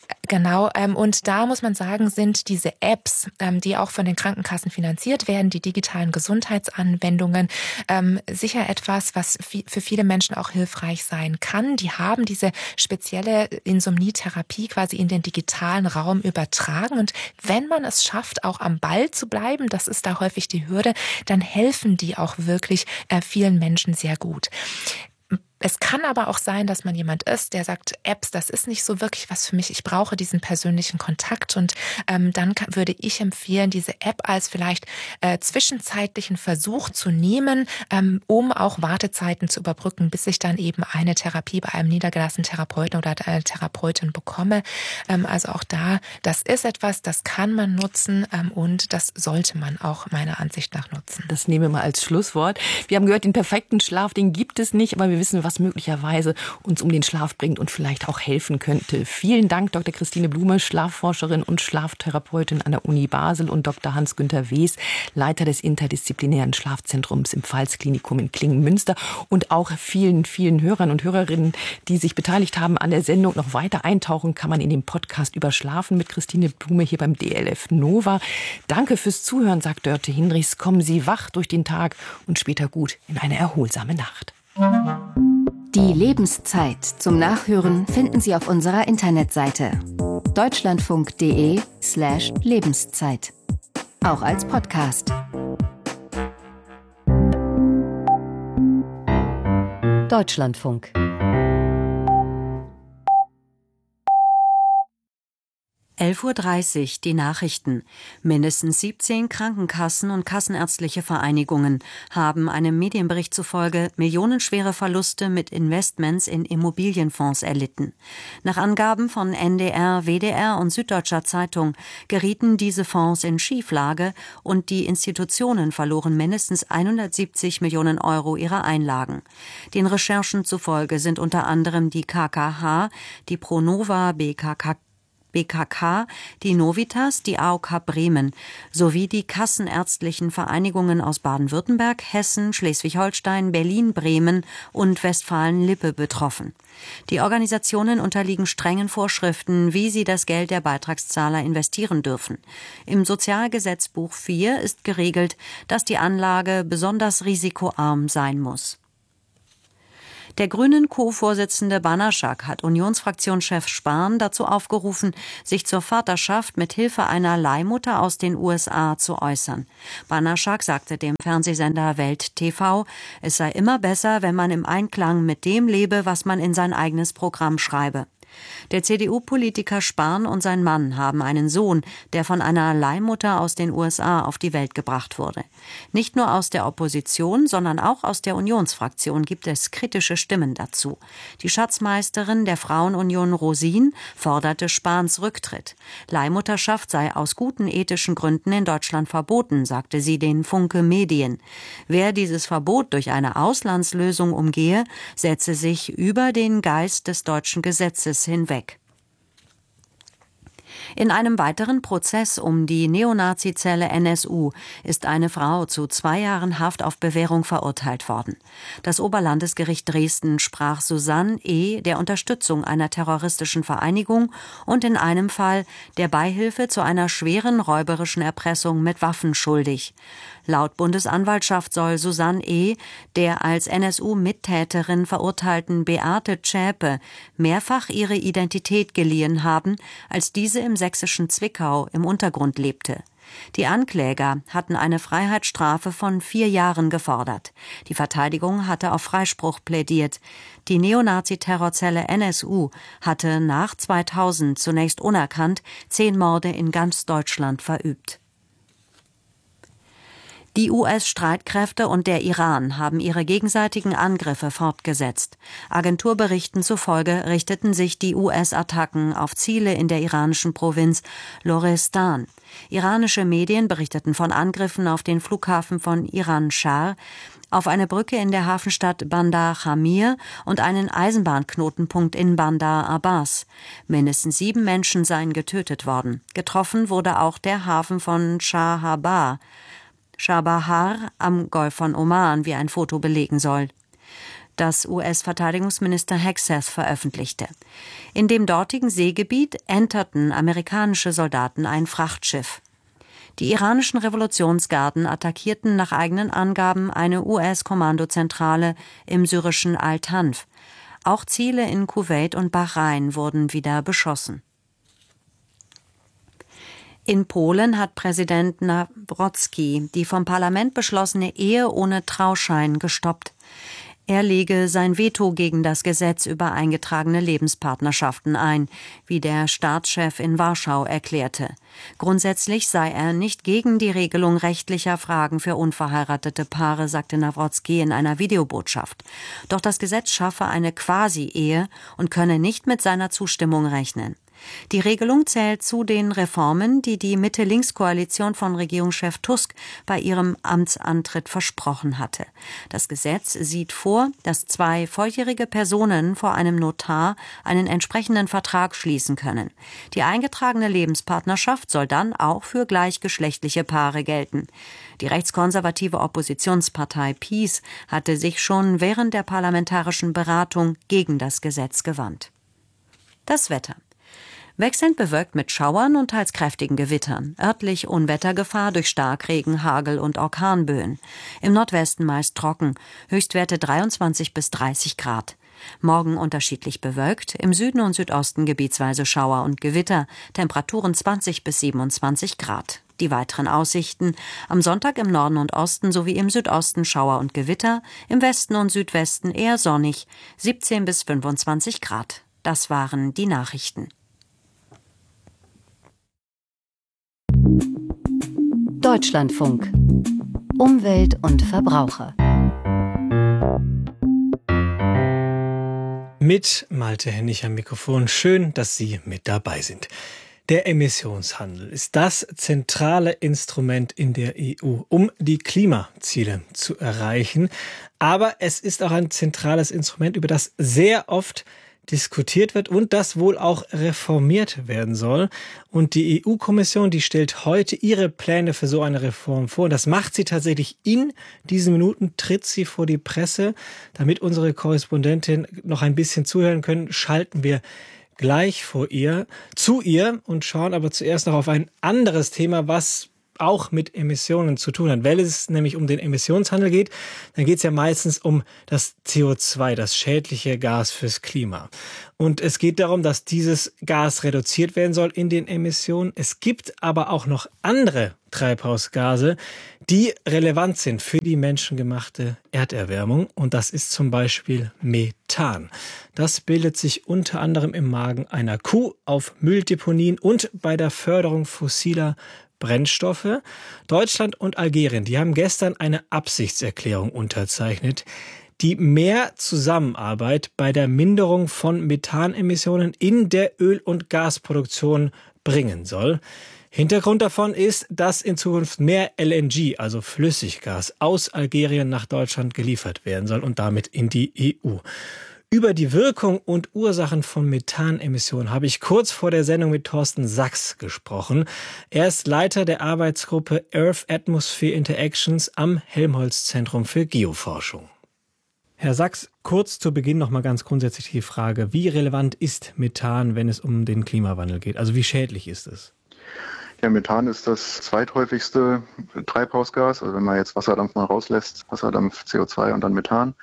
S2: Genau, ähm, und da muss man sagen, sind diese Apps, ähm, die auch von den Krankenkassen finanziert werden, die digitalen Gesundheitsanwendungen, ähm, sicher etwas, was für viele Menschen auch hilfreich sein kann. Die haben diese spezielle Insomnietherapie quasi in den digitalen Raum übertragen. Und wenn man es schafft, auch am Ball zu bleiben, das ist da häufig die Hürde, dann helfen die auch wirklich äh, vielen Menschen sehr gut. Es kann aber auch sein, dass man jemand ist, der sagt, Apps, das ist nicht so wirklich was für mich. Ich brauche diesen persönlichen Kontakt. Und ähm, dann kann, würde ich empfehlen, diese App als vielleicht äh, zwischenzeitlichen Versuch zu nehmen, ähm, um auch Wartezeiten zu überbrücken, bis ich dann eben eine Therapie bei einem niedergelassenen Therapeuten oder einer Therapeutin bekomme. Ähm, also auch da, das ist etwas, das kann man nutzen ähm, und das sollte man auch meiner Ansicht nach nutzen.
S3: Das nehmen wir mal als Schlusswort. Wir haben gehört, den perfekten Schlaf, den gibt es nicht, aber wir wissen, was möglicherweise uns um den Schlaf bringt und vielleicht auch helfen könnte. Vielen Dank, Doktor Christine Blume, Schlafforscherin und Schlaftherapeutin an der Uni Basel, und Doktor Hans-Günther Wes, Leiter des interdisziplinären Schlafzentrums im Pfalz-Klinikum in Klingen-Münster, und auch vielen, vielen Hörern und Hörerinnen, die sich beteiligt haben an der Sendung. Noch weiter eintauchen kann man in den Podcast über Schlafen mit Christine Blume hier beim D L F Nova. Danke fürs Zuhören, sagt Dörte Hinrichs. Kommen Sie wach durch den Tag und später gut in eine erholsame Nacht.
S8: Die Lebenszeit zum Nachhören finden Sie auf unserer Internetseite deutschlandfunk.de slash Lebenszeit. Auch als Podcast. Deutschlandfunk.
S1: elf Uhr dreißig, die Nachrichten. Mindestens siebzehn Krankenkassen und kassenärztliche Vereinigungen haben einem Medienbericht zufolge millionenschwere Verluste mit Investments in Immobilienfonds erlitten. Nach Angaben von N D R, W D R und Süddeutscher Zeitung gerieten diese Fonds in Schieflage und die Institutionen verloren mindestens hundertsiebzig Millionen Euro ihrer Einlagen. Den Recherchen zufolge sind unter anderem die K K H, die Pronova, B K K B K K, die Novitas, die A O K Bremen sowie die kassenärztlichen Vereinigungen aus Baden-Württemberg, Hessen, Schleswig-Holstein, Berlin, Bremen und Westfalen-Lippe betroffen. Die Organisationen unterliegen strengen Vorschriften, wie sie das Geld der Beitragszahler investieren dürfen. Im Sozialgesetzbuch vier ist geregelt, dass die Anlage besonders risikoarm sein muss. Der Grünen Co-Vorsitzende Banaschak hat Unionsfraktionschef Spahn dazu aufgerufen, sich zur Vaterschaft mit Hilfe einer Leihmutter aus den U S A zu äußern. Banaschak sagte dem Fernsehsender Welt T V, es sei immer besser, wenn man im Einklang mit dem lebe, was man in sein eigenes Programm schreibe. Der C D U-Politiker Spahn und sein Mann haben einen Sohn, der von einer Leihmutter aus den U S A auf die Welt gebracht wurde. Nicht nur aus der Opposition, sondern auch aus der Unionsfraktion gibt es kritische Stimmen dazu. Die Schatzmeisterin der Frauenunion Rosin forderte Spahns Rücktritt. Leihmutterschaft sei aus guten ethischen Gründen in Deutschland verboten, sagte sie den Funke Medien. Wer dieses Verbot durch eine Auslandslösung umgehe, setze sich über den Geist des deutschen Gesetzes hinweg. In einem weiteren Prozess um die Neonazi-Zelle N S U ist eine Frau zu zwei Jahren Haft auf Bewährung verurteilt worden. Das Oberlandesgericht Dresden sprach Susanne E. der Unterstützung einer terroristischen Vereinigung und in einem Fall der Beihilfe zu einer schweren räuberischen Erpressung mit Waffen schuldig. Laut Bundesanwaltschaft soll Susanne E. der als N S U-Mittäterin verurteilten Beate Zschäpe mehrfach ihre Identität geliehen haben, als diese im sächsischen Zwickau im Untergrund lebte. Die Ankläger hatten eine Freiheitsstrafe von vier Jahren gefordert. Die Verteidigung hatte auf Freispruch plädiert. Die Neonazi-Terrorzelle N S U hatte nach zweitausend zunächst unerkannt zehn Morde in ganz Deutschland verübt. Die U S-Streitkräfte und der Iran haben ihre gegenseitigen Angriffe fortgesetzt. Agenturberichten zufolge richteten sich die U S-Attacken auf Ziele in der iranischen Provinz Lorestan. Iranische Medien berichteten von Angriffen auf den Flughafen von Iran-Schar, auf eine Brücke in der Hafenstadt Bandar Jamir und einen Eisenbahnknotenpunkt in Bandar Abbas. Mindestens sieben Menschen seien getötet worden. Getroffen wurde auch der Hafen von Chahabad. Chabahar am Golf von Oman, wie ein Foto belegen soll. das U S-Verteidigungsminister Hegseth veröffentlichte. In dem dortigen Seegebiet enterten amerikanische Soldaten ein Frachtschiff. Die iranischen Revolutionsgarden attackierten nach eigenen Angaben eine U S-Kommandozentrale im syrischen Al-Tanf. Auch Ziele in Kuwait und Bahrain wurden wieder beschossen. In Polen hat Präsident Nawrocki die vom Parlament beschlossene Ehe ohne Trauschein gestoppt. Er lege sein Veto gegen das Gesetz über eingetragene Lebenspartnerschaften ein, wie der Staatschef in Warschau erklärte. Grundsätzlich sei er nicht gegen die Regelung rechtlicher Fragen für unverheiratete Paare, sagte Nawrocki in einer Videobotschaft. Doch das Gesetz schaffe eine Quasi-Ehe und könne nicht mit seiner Zustimmung rechnen. Die Regelung zählt zu den Reformen, die die Mitte-Links-Koalition von Regierungschef Tusk bei ihrem Amtsantritt versprochen hatte. Das Gesetz sieht vor, dass zwei volljährige Personen vor einem Notar einen entsprechenden Vertrag schließen können. Die eingetragene Lebenspartnerschaft soll dann auch für gleichgeschlechtliche Paare gelten. Die rechtskonservative Oppositionspartei PiS hatte sich schon während der parlamentarischen Beratung gegen das Gesetz gewandt. Das Wetter. Wechselnd bewölkt mit Schauern und teils kräftigen Gewittern. Örtlich Unwettergefahr durch Starkregen, Hagel und Orkanböen. Im Nordwesten meist trocken. Höchstwerte dreiundzwanzig bis dreißig Grad. Morgen unterschiedlich bewölkt. Im Süden und Südosten gebietsweise Schauer und Gewitter. Temperaturen zwanzig bis siebenundzwanzig Grad. Die weiteren Aussichten: am Sonntag im Norden und Osten sowie im Südosten Schauer und Gewitter. Im Westen und Südwesten eher sonnig. siebzehn bis fünfundzwanzig Grad. Das waren die Nachrichten.
S8: Deutschlandfunk. Umwelt und Verbraucher.
S9: Mit Malte Hennig am Mikrofon. Schön, dass Sie mit dabei sind. Der Emissionshandel ist das zentrale Instrument in der E U, um die Klimaziele zu erreichen. Aber es ist auch ein zentrales Instrument, über das sehr oft diskutiert wird und das wohl auch reformiert werden soll. Und die E U-Kommission, die stellt heute ihre Pläne für so eine Reform vor. Und das macht sie tatsächlich in diesen Minuten, tritt sie vor die Presse. Damit unsere Korrespondentin noch ein bisschen zuhören können, schalten wir gleich vor ihr, zu ihr und schauen aber zuerst noch auf ein anderes Thema, was auch mit Emissionen zu tun hat. Wenn es nämlich um den Emissionshandel geht, dann geht es ja meistens um das C O zwei, das schädliche Gas fürs Klima. Und es geht darum, dass dieses Gas reduziert werden soll in den Emissionen. Es gibt aber auch noch andere Treibhausgase, die relevant sind für die menschengemachte Erderwärmung. Und das ist zum Beispiel Methan. Das bildet sich unter anderem im Magen einer Kuh, auf Mülldeponien und bei der Förderung fossiler Brennstoffe. Deutschland und Algerien, die haben gestern eine Absichtserklärung unterzeichnet, die mehr Zusammenarbeit bei der Minderung von Methanemissionen in der Öl- und Gasproduktion bringen soll. Hintergrund davon ist, dass in Zukunft mehr L N G, also Flüssiggas, aus Algerien nach Deutschland geliefert werden soll und damit in die E U. Über die Wirkung und Ursachen von Methanemissionen habe ich kurz vor der Sendung mit Thorsten Sachs gesprochen. Er ist Leiter der Arbeitsgruppe Earth Atmosphere Interactions am Helmholtz-Zentrum für Geoforschung. Herr Sachs, kurz zu Beginn noch mal ganz grundsätzlich die Frage, wie relevant ist Methan, wenn es um den Klimawandel geht? Also wie schädlich ist es?
S10: Ja, Methan ist das zweithäufigste Treibhausgas. Also wenn man jetzt Wasserdampf mal rauslässt, Wasserdampf, C O zwei und dann Methan.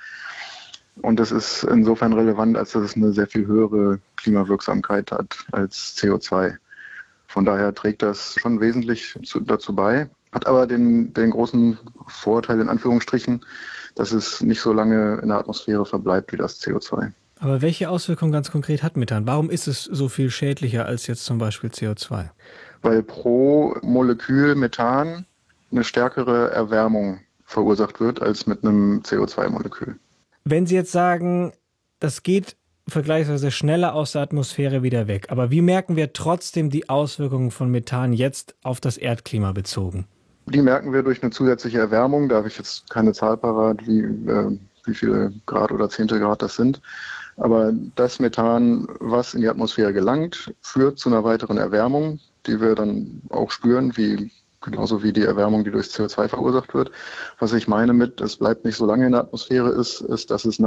S10: Und das ist insofern relevant, als dass es eine sehr viel höhere Klimawirksamkeit hat als C O zwei. Von daher trägt das schon wesentlich zu, dazu bei, hat aber den, den großen Vorteil in Anführungsstrichen, dass es nicht so lange in der Atmosphäre verbleibt wie das C O zwei.
S9: Aber welche Auswirkungen ganz konkret hat Methan? Warum ist es so viel schädlicher als jetzt zum Beispiel C O zwei?
S10: Weil pro Molekül Methan eine stärkere Erwärmung verursacht wird als mit einem C O zwei Molekül.
S9: Wenn Sie jetzt sagen, das geht vergleichsweise schneller aus der Atmosphäre wieder weg, aber wie merken wir trotzdem die Auswirkungen von Methan jetzt auf das Erdklima bezogen?
S10: Die merken wir durch eine zusätzliche Erwärmung. Da habe ich jetzt keine Zahl parat, wie, äh, wie viele Grad oder Zehntel Grad das sind. Aber das Methan, was in die Atmosphäre gelangt, führt zu einer weiteren Erwärmung, die wir dann auch spüren, wie genauso wie die Erwärmung, die durch C O zwei verursacht wird. Was ich meine mit, es bleibt nicht so lange in der Atmosphäre, ist, ist, dass es nach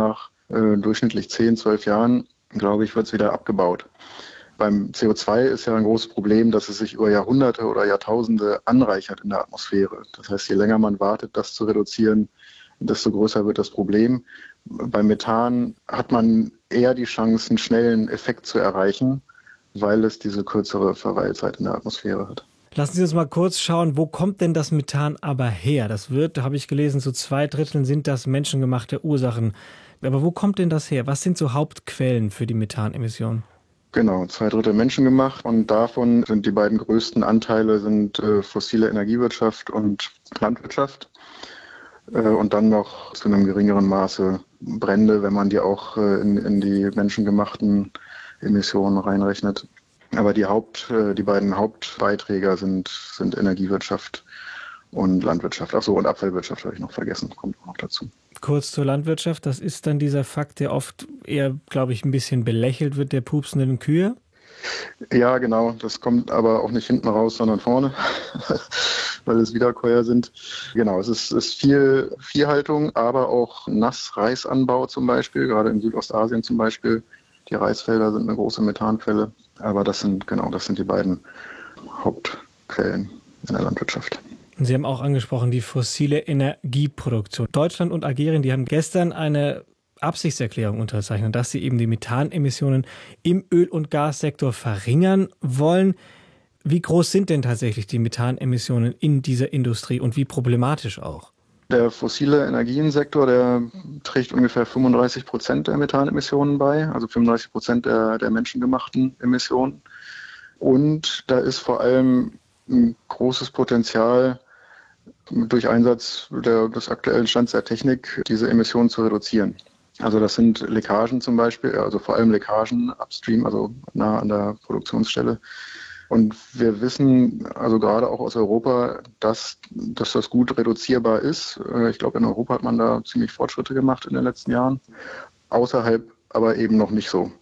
S10: äh, durchschnittlich zehn, zwölf Jahren, glaube ich, wird es wieder abgebaut. Beim C O zwei ist ja ein großes Problem, dass es sich über Jahrhunderte oder Jahrtausende anreichert in der Atmosphäre. Das heißt, je länger man wartet, das zu reduzieren, desto größer wird das Problem. Beim Methan hat man eher die Chance, einen schnellen Effekt zu erreichen, weil es diese kürzere Verweilzeit in der Atmosphäre hat.
S9: Lassen Sie uns mal kurz schauen, wo kommt denn das Methan aber her? Das wird, da habe ich gelesen, zu zwei Dritteln sind das menschengemachte Ursachen. Aber wo kommt denn das her? Was sind so Hauptquellen für die Methanemissionen?
S10: Genau, zwei Drittel menschengemacht und davon sind die beiden größten Anteile sind äh, fossile Energiewirtschaft und Landwirtschaft äh, und dann noch zu einem geringeren Maße Brände, wenn man die auch äh, in, in die menschengemachten Emissionen reinrechnet. Aber die Haupt, äh, die beiden Hauptbeiträger sind, sind Energiewirtschaft und Landwirtschaft. Ach so, und Abfallwirtschaft habe ich noch vergessen, kommt auch noch dazu.
S9: Kurz zur Landwirtschaft, das ist dann dieser Fakt, der oft eher, glaube ich, ein bisschen belächelt wird, der pupsenden Kühe.
S10: Ja, genau, das kommt aber auch nicht hinten raus, sondern vorne, weil es Wiederkäuer sind. Genau, es ist, ist viel Viehhaltung, aber auch Nassreisanbau zum Beispiel, gerade in Südostasien zum Beispiel. Die Reisfelder sind eine große Methanquelle, aber das sind, genau, das sind die beiden Hauptquellen in der Landwirtschaft.
S9: Sie haben auch angesprochen, die fossile Energieproduktion. Deutschland und Algerien, die haben gestern eine Absichtserklärung unterzeichnet, dass sie eben die Methanemissionen im Öl- und Gassektor verringern wollen. Wie groß sind denn tatsächlich die Methanemissionen in dieser Industrie und wie problematisch auch?
S10: Der fossile Energiensektor, der trägt ungefähr fünfunddreißig Prozent der Methanemissionen bei, also fünfunddreißig Prozent der, der menschengemachten Emissionen. Und da ist vor allem ein großes Potenzial, durch Einsatz der, des aktuellen Stands der Technik diese Emissionen zu reduzieren. Also das sind Leckagen zum Beispiel, also vor allem Leckagen upstream, also nah an der Produktionsstelle. Und wir wissen, also gerade auch aus Europa, dass, dass das gut reduzierbar ist. Ich glaube, in Europa hat man da ziemlich Fortschritte gemacht in den letzten Jahren. Außerhalb aber eben noch nicht so.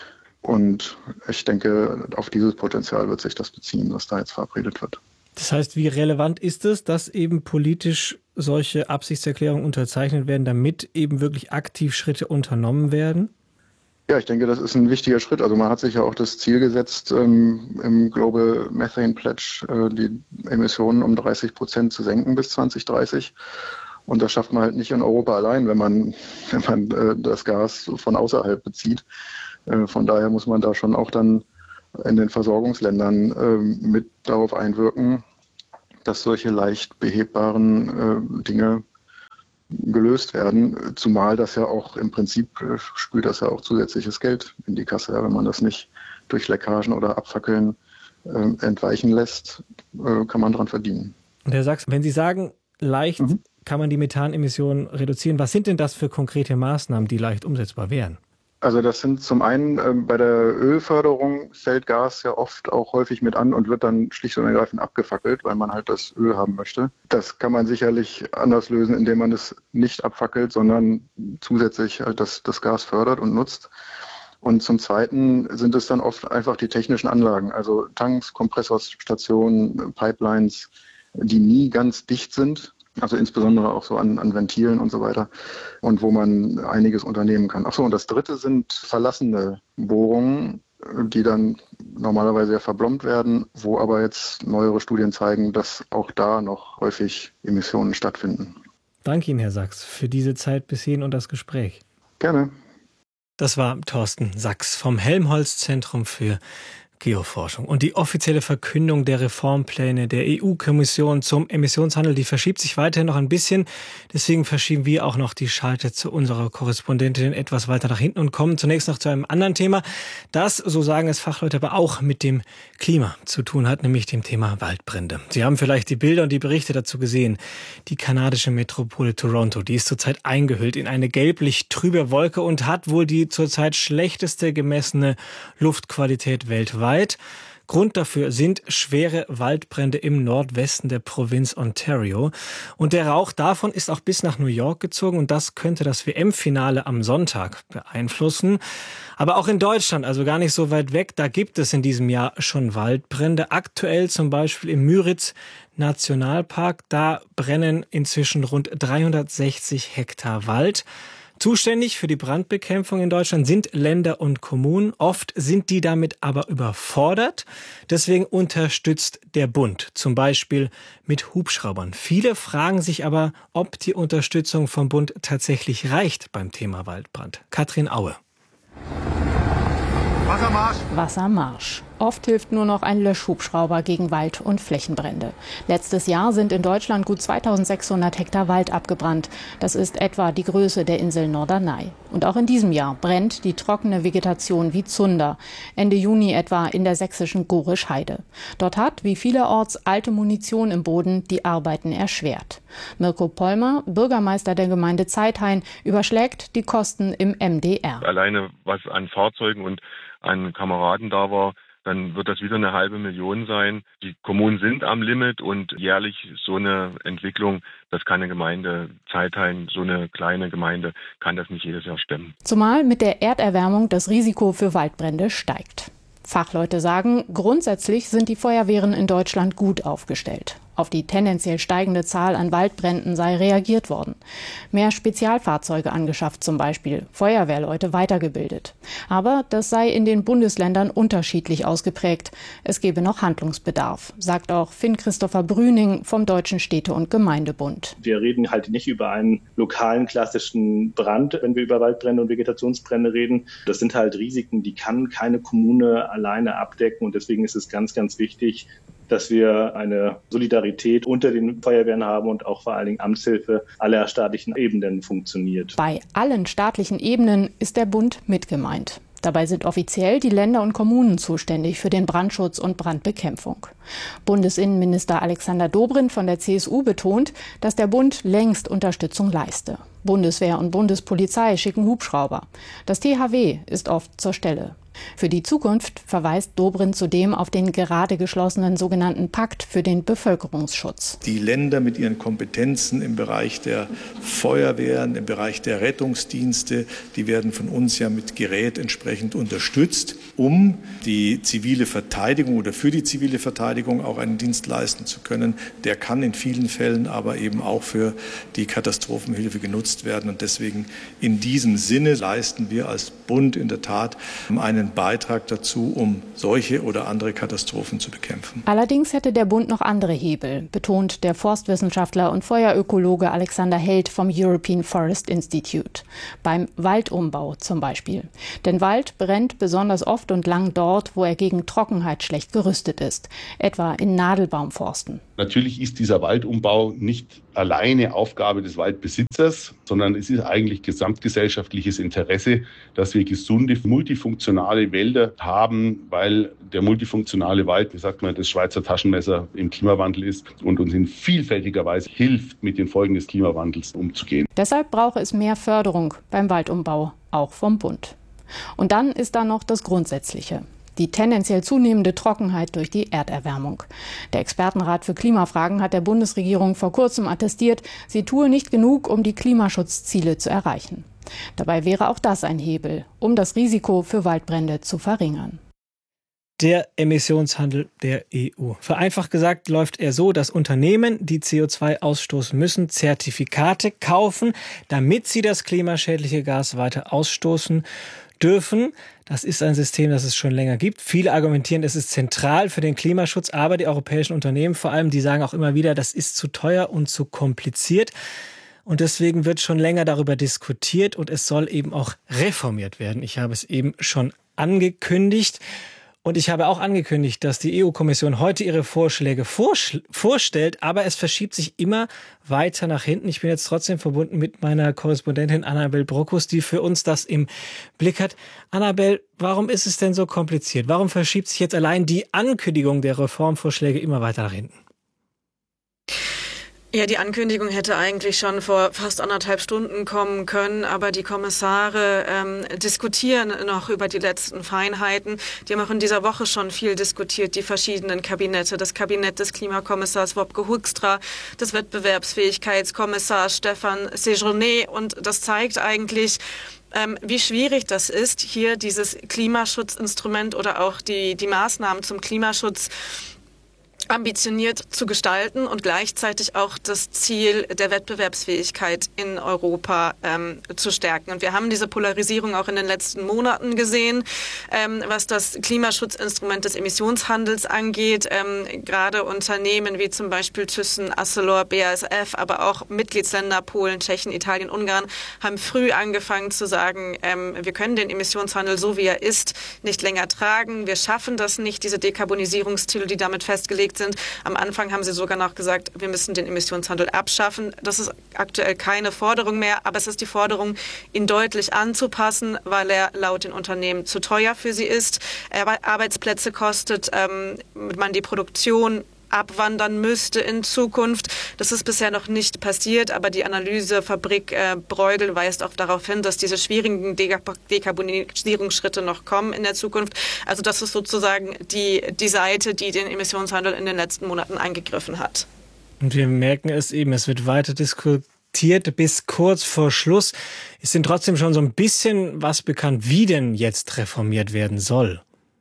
S10: Und ich denke, auf dieses Potenzial wird sich das beziehen, was da jetzt verabredet wird.
S9: Das heißt, wie relevant ist es, dass eben politisch solche Absichtserklärungen unterzeichnet werden, damit eben wirklich aktiv Schritte unternommen werden?
S10: Ja, ich denke, das ist ein wichtiger Schritt. Also man hat sich ja auch das Ziel gesetzt, ähm, im Global Methane Pledge äh, die Emissionen um dreißig Prozent zu senken bis zwanzig dreißig. Und das schafft man halt nicht in Europa allein, wenn man, wenn man äh, das Gas von außerhalb bezieht. Äh, von daher muss man da schon auch dann in den Versorgungsländern äh, mit darauf einwirken, dass solche leicht behebbaren äh, Dinge gelöst werden, zumal das ja auch im Prinzip äh, spült das ja auch zusätzliches Geld in die Kasse, wenn man das nicht durch Leckagen oder Abfackeln äh, entweichen lässt, äh, kann man dran verdienen.
S9: Und Herr Sachs, wenn Sie sagen, leicht mhm. kann man die Methanemissionen reduzieren, was sind denn das für konkrete Maßnahmen, die leicht umsetzbar wären?
S10: Also das sind zum einen äh, bei der Ölförderung fällt Gas ja oft auch häufig mit an und wird dann schlicht und ergreifend abgefackelt, weil man halt das Öl haben möchte. Das kann man sicherlich anders lösen, indem man es nicht abfackelt, sondern zusätzlich halt das, das Gas fördert und nutzt. Und zum Zweiten sind es dann oft einfach die technischen Anlagen, also Tanks, Kompressorstationen, Pipelines, die nie ganz dicht sind. Also insbesondere auch so an, an Ventilen und so weiter und wo man einiges unternehmen kann. Ach so, und das Dritte sind verlassene Bohrungen, die dann normalerweise ja verblombt werden, wo aber jetzt neuere Studien zeigen, dass auch da noch häufig Emissionen stattfinden.
S9: Danke Ihnen, Herr Sachs, für diese Zeit bis hierhin und das Gespräch.
S10: Gerne.
S9: Das war Thorsten Sachs vom Helmholtz-Zentrum für Geoforschung. Und die offizielle Verkündung der Reformpläne der E U-Kommission zum Emissionshandel, die verschiebt sich weiterhin noch ein bisschen. Deswegen verschieben wir auch noch die Schalte zu unserer Korrespondentin etwas weiter nach hinten und kommen zunächst noch zu einem anderen Thema, das, so sagen es Fachleute, aber auch mit dem Klima zu tun hat, nämlich dem Thema Waldbrände. Sie haben vielleicht die Bilder und die Berichte dazu gesehen. Die kanadische Metropole Toronto, die ist zurzeit eingehüllt in eine gelblich-trübe Wolke und hat wohl die zurzeit schlechteste gemessene Luftqualität weltweit. Grund dafür sind schwere Waldbrände im Nordwesten der Provinz Ontario. Und der Rauch davon ist auch bis nach New York gezogen und das könnte das W M-Finale am Sonntag beeinflussen. Aber auch in Deutschland, also gar nicht so weit weg, da gibt es in diesem Jahr schon Waldbrände. Aktuell zum Beispiel im Müritz-Nationalpark, da brennen inzwischen rund dreihundertsechzig Hektar Wald. Zuständig für die Brandbekämpfung in Deutschland sind Länder und Kommunen. Oft sind die damit aber überfordert. Deswegen unterstützt der Bund, zum Beispiel mit Hubschraubern. Viele fragen sich aber, ob die Unterstützung vom Bund tatsächlich reicht beim Thema Waldbrand. Katrin Aue.
S11: Wassermarsch. Wassermarsch. Oft hilft nur noch ein Löschhubschrauber gegen Wald- und Flächenbrände. Letztes Jahr sind in Deutschland gut zweitausendsechshundert Hektar Wald abgebrannt. Das ist etwa die Größe der Insel Norderney. Und auch in diesem Jahr brennt die trockene Vegetation wie Zunder. Ende Juni etwa in der sächsischen Gorisch-Heide. Dort hat, wie vielerorts, alte Munition im Boden die Arbeiten erschwert. Mirko Pollmer, Bürgermeister der Gemeinde Zeithain, überschlägt die Kosten im M D R.
S12: Alleine was an Fahrzeugen und an Kameraden da war, dann wird das wieder eine halbe Million sein. Die Kommunen sind am Limit und jährlich so eine Entwicklung, das kann eine Gemeinde Zeithain, so eine kleine Gemeinde, kann das nicht jedes Jahr stemmen.
S11: Zumal mit der Erderwärmung das Risiko für Waldbrände steigt. Fachleute sagen, grundsätzlich sind die Feuerwehren in Deutschland gut aufgestellt. Auf die tendenziell steigende Zahl an Waldbränden sei reagiert worden. Mehr Spezialfahrzeuge angeschafft zum Beispiel, Feuerwehrleute weitergebildet. Aber das sei in den Bundesländern unterschiedlich ausgeprägt. Es gebe noch Handlungsbedarf, sagt auch Finn-Christopher Brüning vom Deutschen Städte- und Gemeindebund.
S13: Wir reden halt nicht über einen lokalen klassischen Brand, wenn wir über Waldbrände und Vegetationsbrände reden. Das sind halt Risiken, die kann keine Kommune alleine abdecken. Und deswegen ist es ganz, ganz wichtig, dass wir eine Solidarität unter den Feuerwehren haben und auch vor allen Dingen Amtshilfe aller staatlichen Ebenen funktioniert.
S11: Bei allen staatlichen Ebenen ist der Bund mit gemeint. Dabei sind offiziell die Länder und Kommunen zuständig für den Brandschutz und Brandbekämpfung. Bundesinnenminister Alexander Dobrindt von der C S U betont, dass der Bund längst Unterstützung leiste. Bundeswehr und Bundespolizei schicken Hubschrauber. Das T H W ist oft zur Stelle. Für die Zukunft verweist Dobrindt zudem auf den gerade geschlossenen sogenannten Pakt für den Bevölkerungsschutz.
S14: Die Länder mit ihren Kompetenzen im Bereich der Feuerwehren, im Bereich der Rettungsdienste, die werden von uns ja mit Gerät entsprechend unterstützt, um die zivile Verteidigung oder für die zivile Verteidigung auch einen Dienst leisten zu können. Der kann in vielen Fällen aber eben auch für die Katastrophenhilfe genutzt werden. Und deswegen in diesem Sinne leisten wir als Bund in der Tat einen Beitrag dazu, um solche oder andere Katastrophen zu bekämpfen.
S11: Allerdings hätte der Bund noch andere Hebel, betont der Forstwissenschaftler und Feuerökologe Alexander Held vom European Forest Institute. Beim Waldumbau zum Beispiel. Denn Wald brennt besonders oft und lang dort, wo er gegen Trockenheit schlecht gerüstet ist, etwa in Nadelbaumforsten.
S15: Natürlich ist dieser Waldumbau nicht alleine Aufgabe des Waldbesitzers, sondern es ist eigentlich gesamtgesellschaftliches Interesse, dass wir gesunde, multifunktionale Wälder haben, weil der multifunktionale Wald, wie sagt man, das Schweizer Taschenmesser im Klimawandel ist und uns in vielfältiger Weise hilft, mit den Folgen des Klimawandels umzugehen.
S11: Deshalb brauche es mehr Förderung beim Waldumbau, auch vom Bund. Und dann ist da noch das Grundsätzliche. Die tendenziell zunehmende Trockenheit durch die Erderwärmung. Der Expertenrat für Klimafragen hat der Bundesregierung vor kurzem attestiert, sie tue nicht genug, um die Klimaschutzziele zu erreichen. Dabei wäre auch das ein Hebel, um das Risiko für Waldbrände zu verringern.
S9: Der Emissionshandel der E U. Vereinfacht gesagt läuft er so, dass Unternehmen, die C O zwei ausstoßen müssen, Zertifikate kaufen, damit sie das klimaschädliche Gas weiter ausstoßen dürfen. Das ist ein System, das es schon länger gibt. Viele argumentieren, es ist zentral für den Klimaschutz, aber die europäischen Unternehmen vor allem, die sagen auch immer wieder, das ist zu teuer und zu kompliziert. Und deswegen wird schon länger darüber diskutiert und es soll eben auch reformiert werden. Ich habe es eben schon angekündigt. Und ich habe auch angekündigt, dass die E U-Kommission heute ihre Vorschläge vorsch- vorstellt, aber es verschiebt sich immer weiter nach hinten. Ich bin jetzt trotzdem verbunden mit meiner Korrespondentin Annabel Brokus, die für uns das im Blick hat. Annabel, warum ist es denn so kompliziert? Warum verschiebt sich jetzt allein die Ankündigung der Reformvorschläge immer weiter nach hinten?
S16: Ja, die Ankündigung hätte eigentlich schon vor fast anderthalb Stunden kommen können, aber die Kommissare ähm, diskutieren noch über die letzten Feinheiten. Die haben auch in dieser Woche schon viel diskutiert, die verschiedenen Kabinette. Das Kabinett des Klimakommissars Wopke Hoekstra, des Wettbewerbsfähigkeitskommissars Stefan Séjourné. Und das zeigt eigentlich, ähm, wie schwierig das ist, hier dieses Klimaschutzinstrument oder auch die, die Maßnahmen zum Klimaschutz ambitioniert zu gestalten und gleichzeitig auch das Ziel der Wettbewerbsfähigkeit in Europa ähm, zu stärken. Und wir haben diese Polarisierung auch in den letzten Monaten gesehen, ähm, was das Klimaschutzinstrument des Emissionshandels angeht. Ähm, gerade Unternehmen wie zum Beispiel Thyssen, Arcelor, B A S F, aber auch Mitgliedsländer Polen, Tschechien, Italien, Ungarn haben früh angefangen zu sagen, ähm, wir können den Emissionshandel so wie er ist nicht länger tragen. Wir schaffen das nicht, diese Dekarbonisierungsziele, die damit festgelegt sind. Am Anfang haben sie sogar noch gesagt, wir müssen den Emissionshandel abschaffen. Das ist aktuell keine Forderung mehr, aber es ist die Forderung, ihn deutlich anzupassen, weil er laut den Unternehmen zu teuer für sie ist. Arbeitsplätze kostet, ähm, man die Produktion abwandern müsste in Zukunft. Das ist bisher noch nicht passiert, aber die Analysefabrik äh, Bruegel weist auch darauf hin, dass diese schwierigen Dekarbonisierungsschritte noch kommen in der Zukunft. Also das ist sozusagen die, die Seite, die den Emissionshandel in den letzten Monaten angegriffen hat.
S9: Und wir merken es eben, es wird weiter diskutiert bis kurz vor Schluss. Ist denn trotzdem schon so ein bisschen was bekannt, wie denn jetzt reformiert werden soll?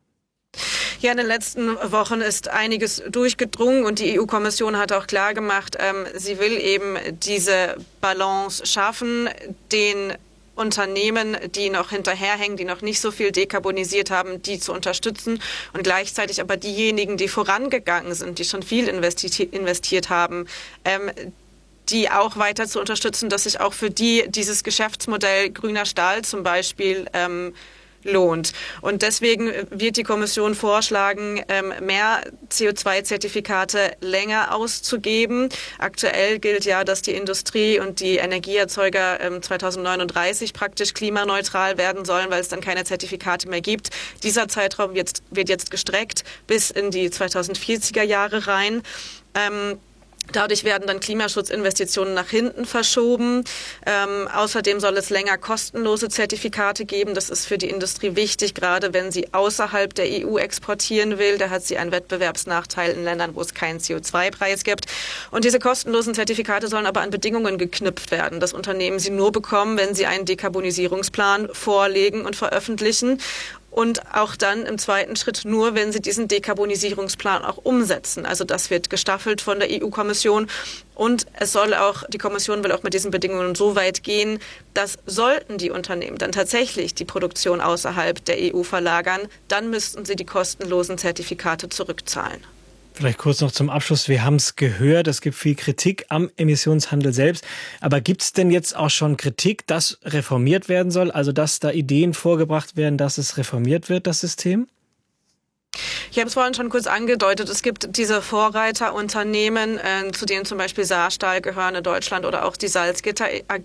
S16: Ja, in den letzten Wochen ist einiges durchgedrungen und die E U-Kommission hat auch klargemacht, ähm, sie will eben diese Balance schaffen, den Unternehmen, die noch hinterherhängen, die noch nicht so viel dekarbonisiert haben, die zu unterstützen und gleichzeitig aber diejenigen, die vorangegangen sind, die schon viel investi- investiert haben, ähm, die auch weiter zu unterstützen, dass sich auch für die dieses Geschäftsmodell grüner Stahl zum Beispiel ähm, lohnt. Und deswegen wird die Kommission vorschlagen, mehr C O zwei Zertifikate länger auszugeben. Aktuell gilt ja, dass die Industrie und die Energieerzeuger zweitausendneununddreißig praktisch klimaneutral werden sollen, weil es dann keine Zertifikate mehr gibt. Dieser Zeitraum jetzt, wird jetzt gestreckt bis in die zweitausendvierziger Jahre rein. Ähm, Dadurch werden dann Klimaschutzinvestitionen nach hinten verschoben. Ähm, außerdem soll es länger kostenlose Zertifikate geben. Das ist für die Industrie wichtig, gerade wenn sie außerhalb der E U exportieren will. Da hat sie einen Wettbewerbsnachteil in Ländern, wo es keinen C O zwei Preis gibt. Und diese kostenlosen Zertifikate sollen aber an Bedingungen geknüpft werden, dass Unternehmen sie nur bekommen, wenn sie einen Dekarbonisierungsplan vorlegen und veröffentlichen. Und auch dann im zweiten Schritt nur, wenn sie diesen Dekarbonisierungsplan auch umsetzen. Also das wird gestaffelt von der E U-Kommission. Und es soll auch, die Kommission will auch mit diesen Bedingungen so weit gehen, dass sollten die Unternehmen dann tatsächlich die Produktion außerhalb der E U verlagern, dann müssten sie die kostenlosen Zertifikate zurückzahlen.
S9: Vielleicht kurz noch zum Abschluss. Wir haben es gehört, es gibt viel Kritik am Emissionshandel selbst. Aber gibt es denn jetzt auch schon Kritik, dass reformiert werden soll? Also dass da Ideen vorgebracht werden, dass es reformiert wird, das System?
S16: Ich habe es vorhin schon kurz angedeutet, es gibt diese Vorreiterunternehmen, äh, zu denen zum Beispiel Saarstahl gehören in Deutschland oder auch die Salzgitter A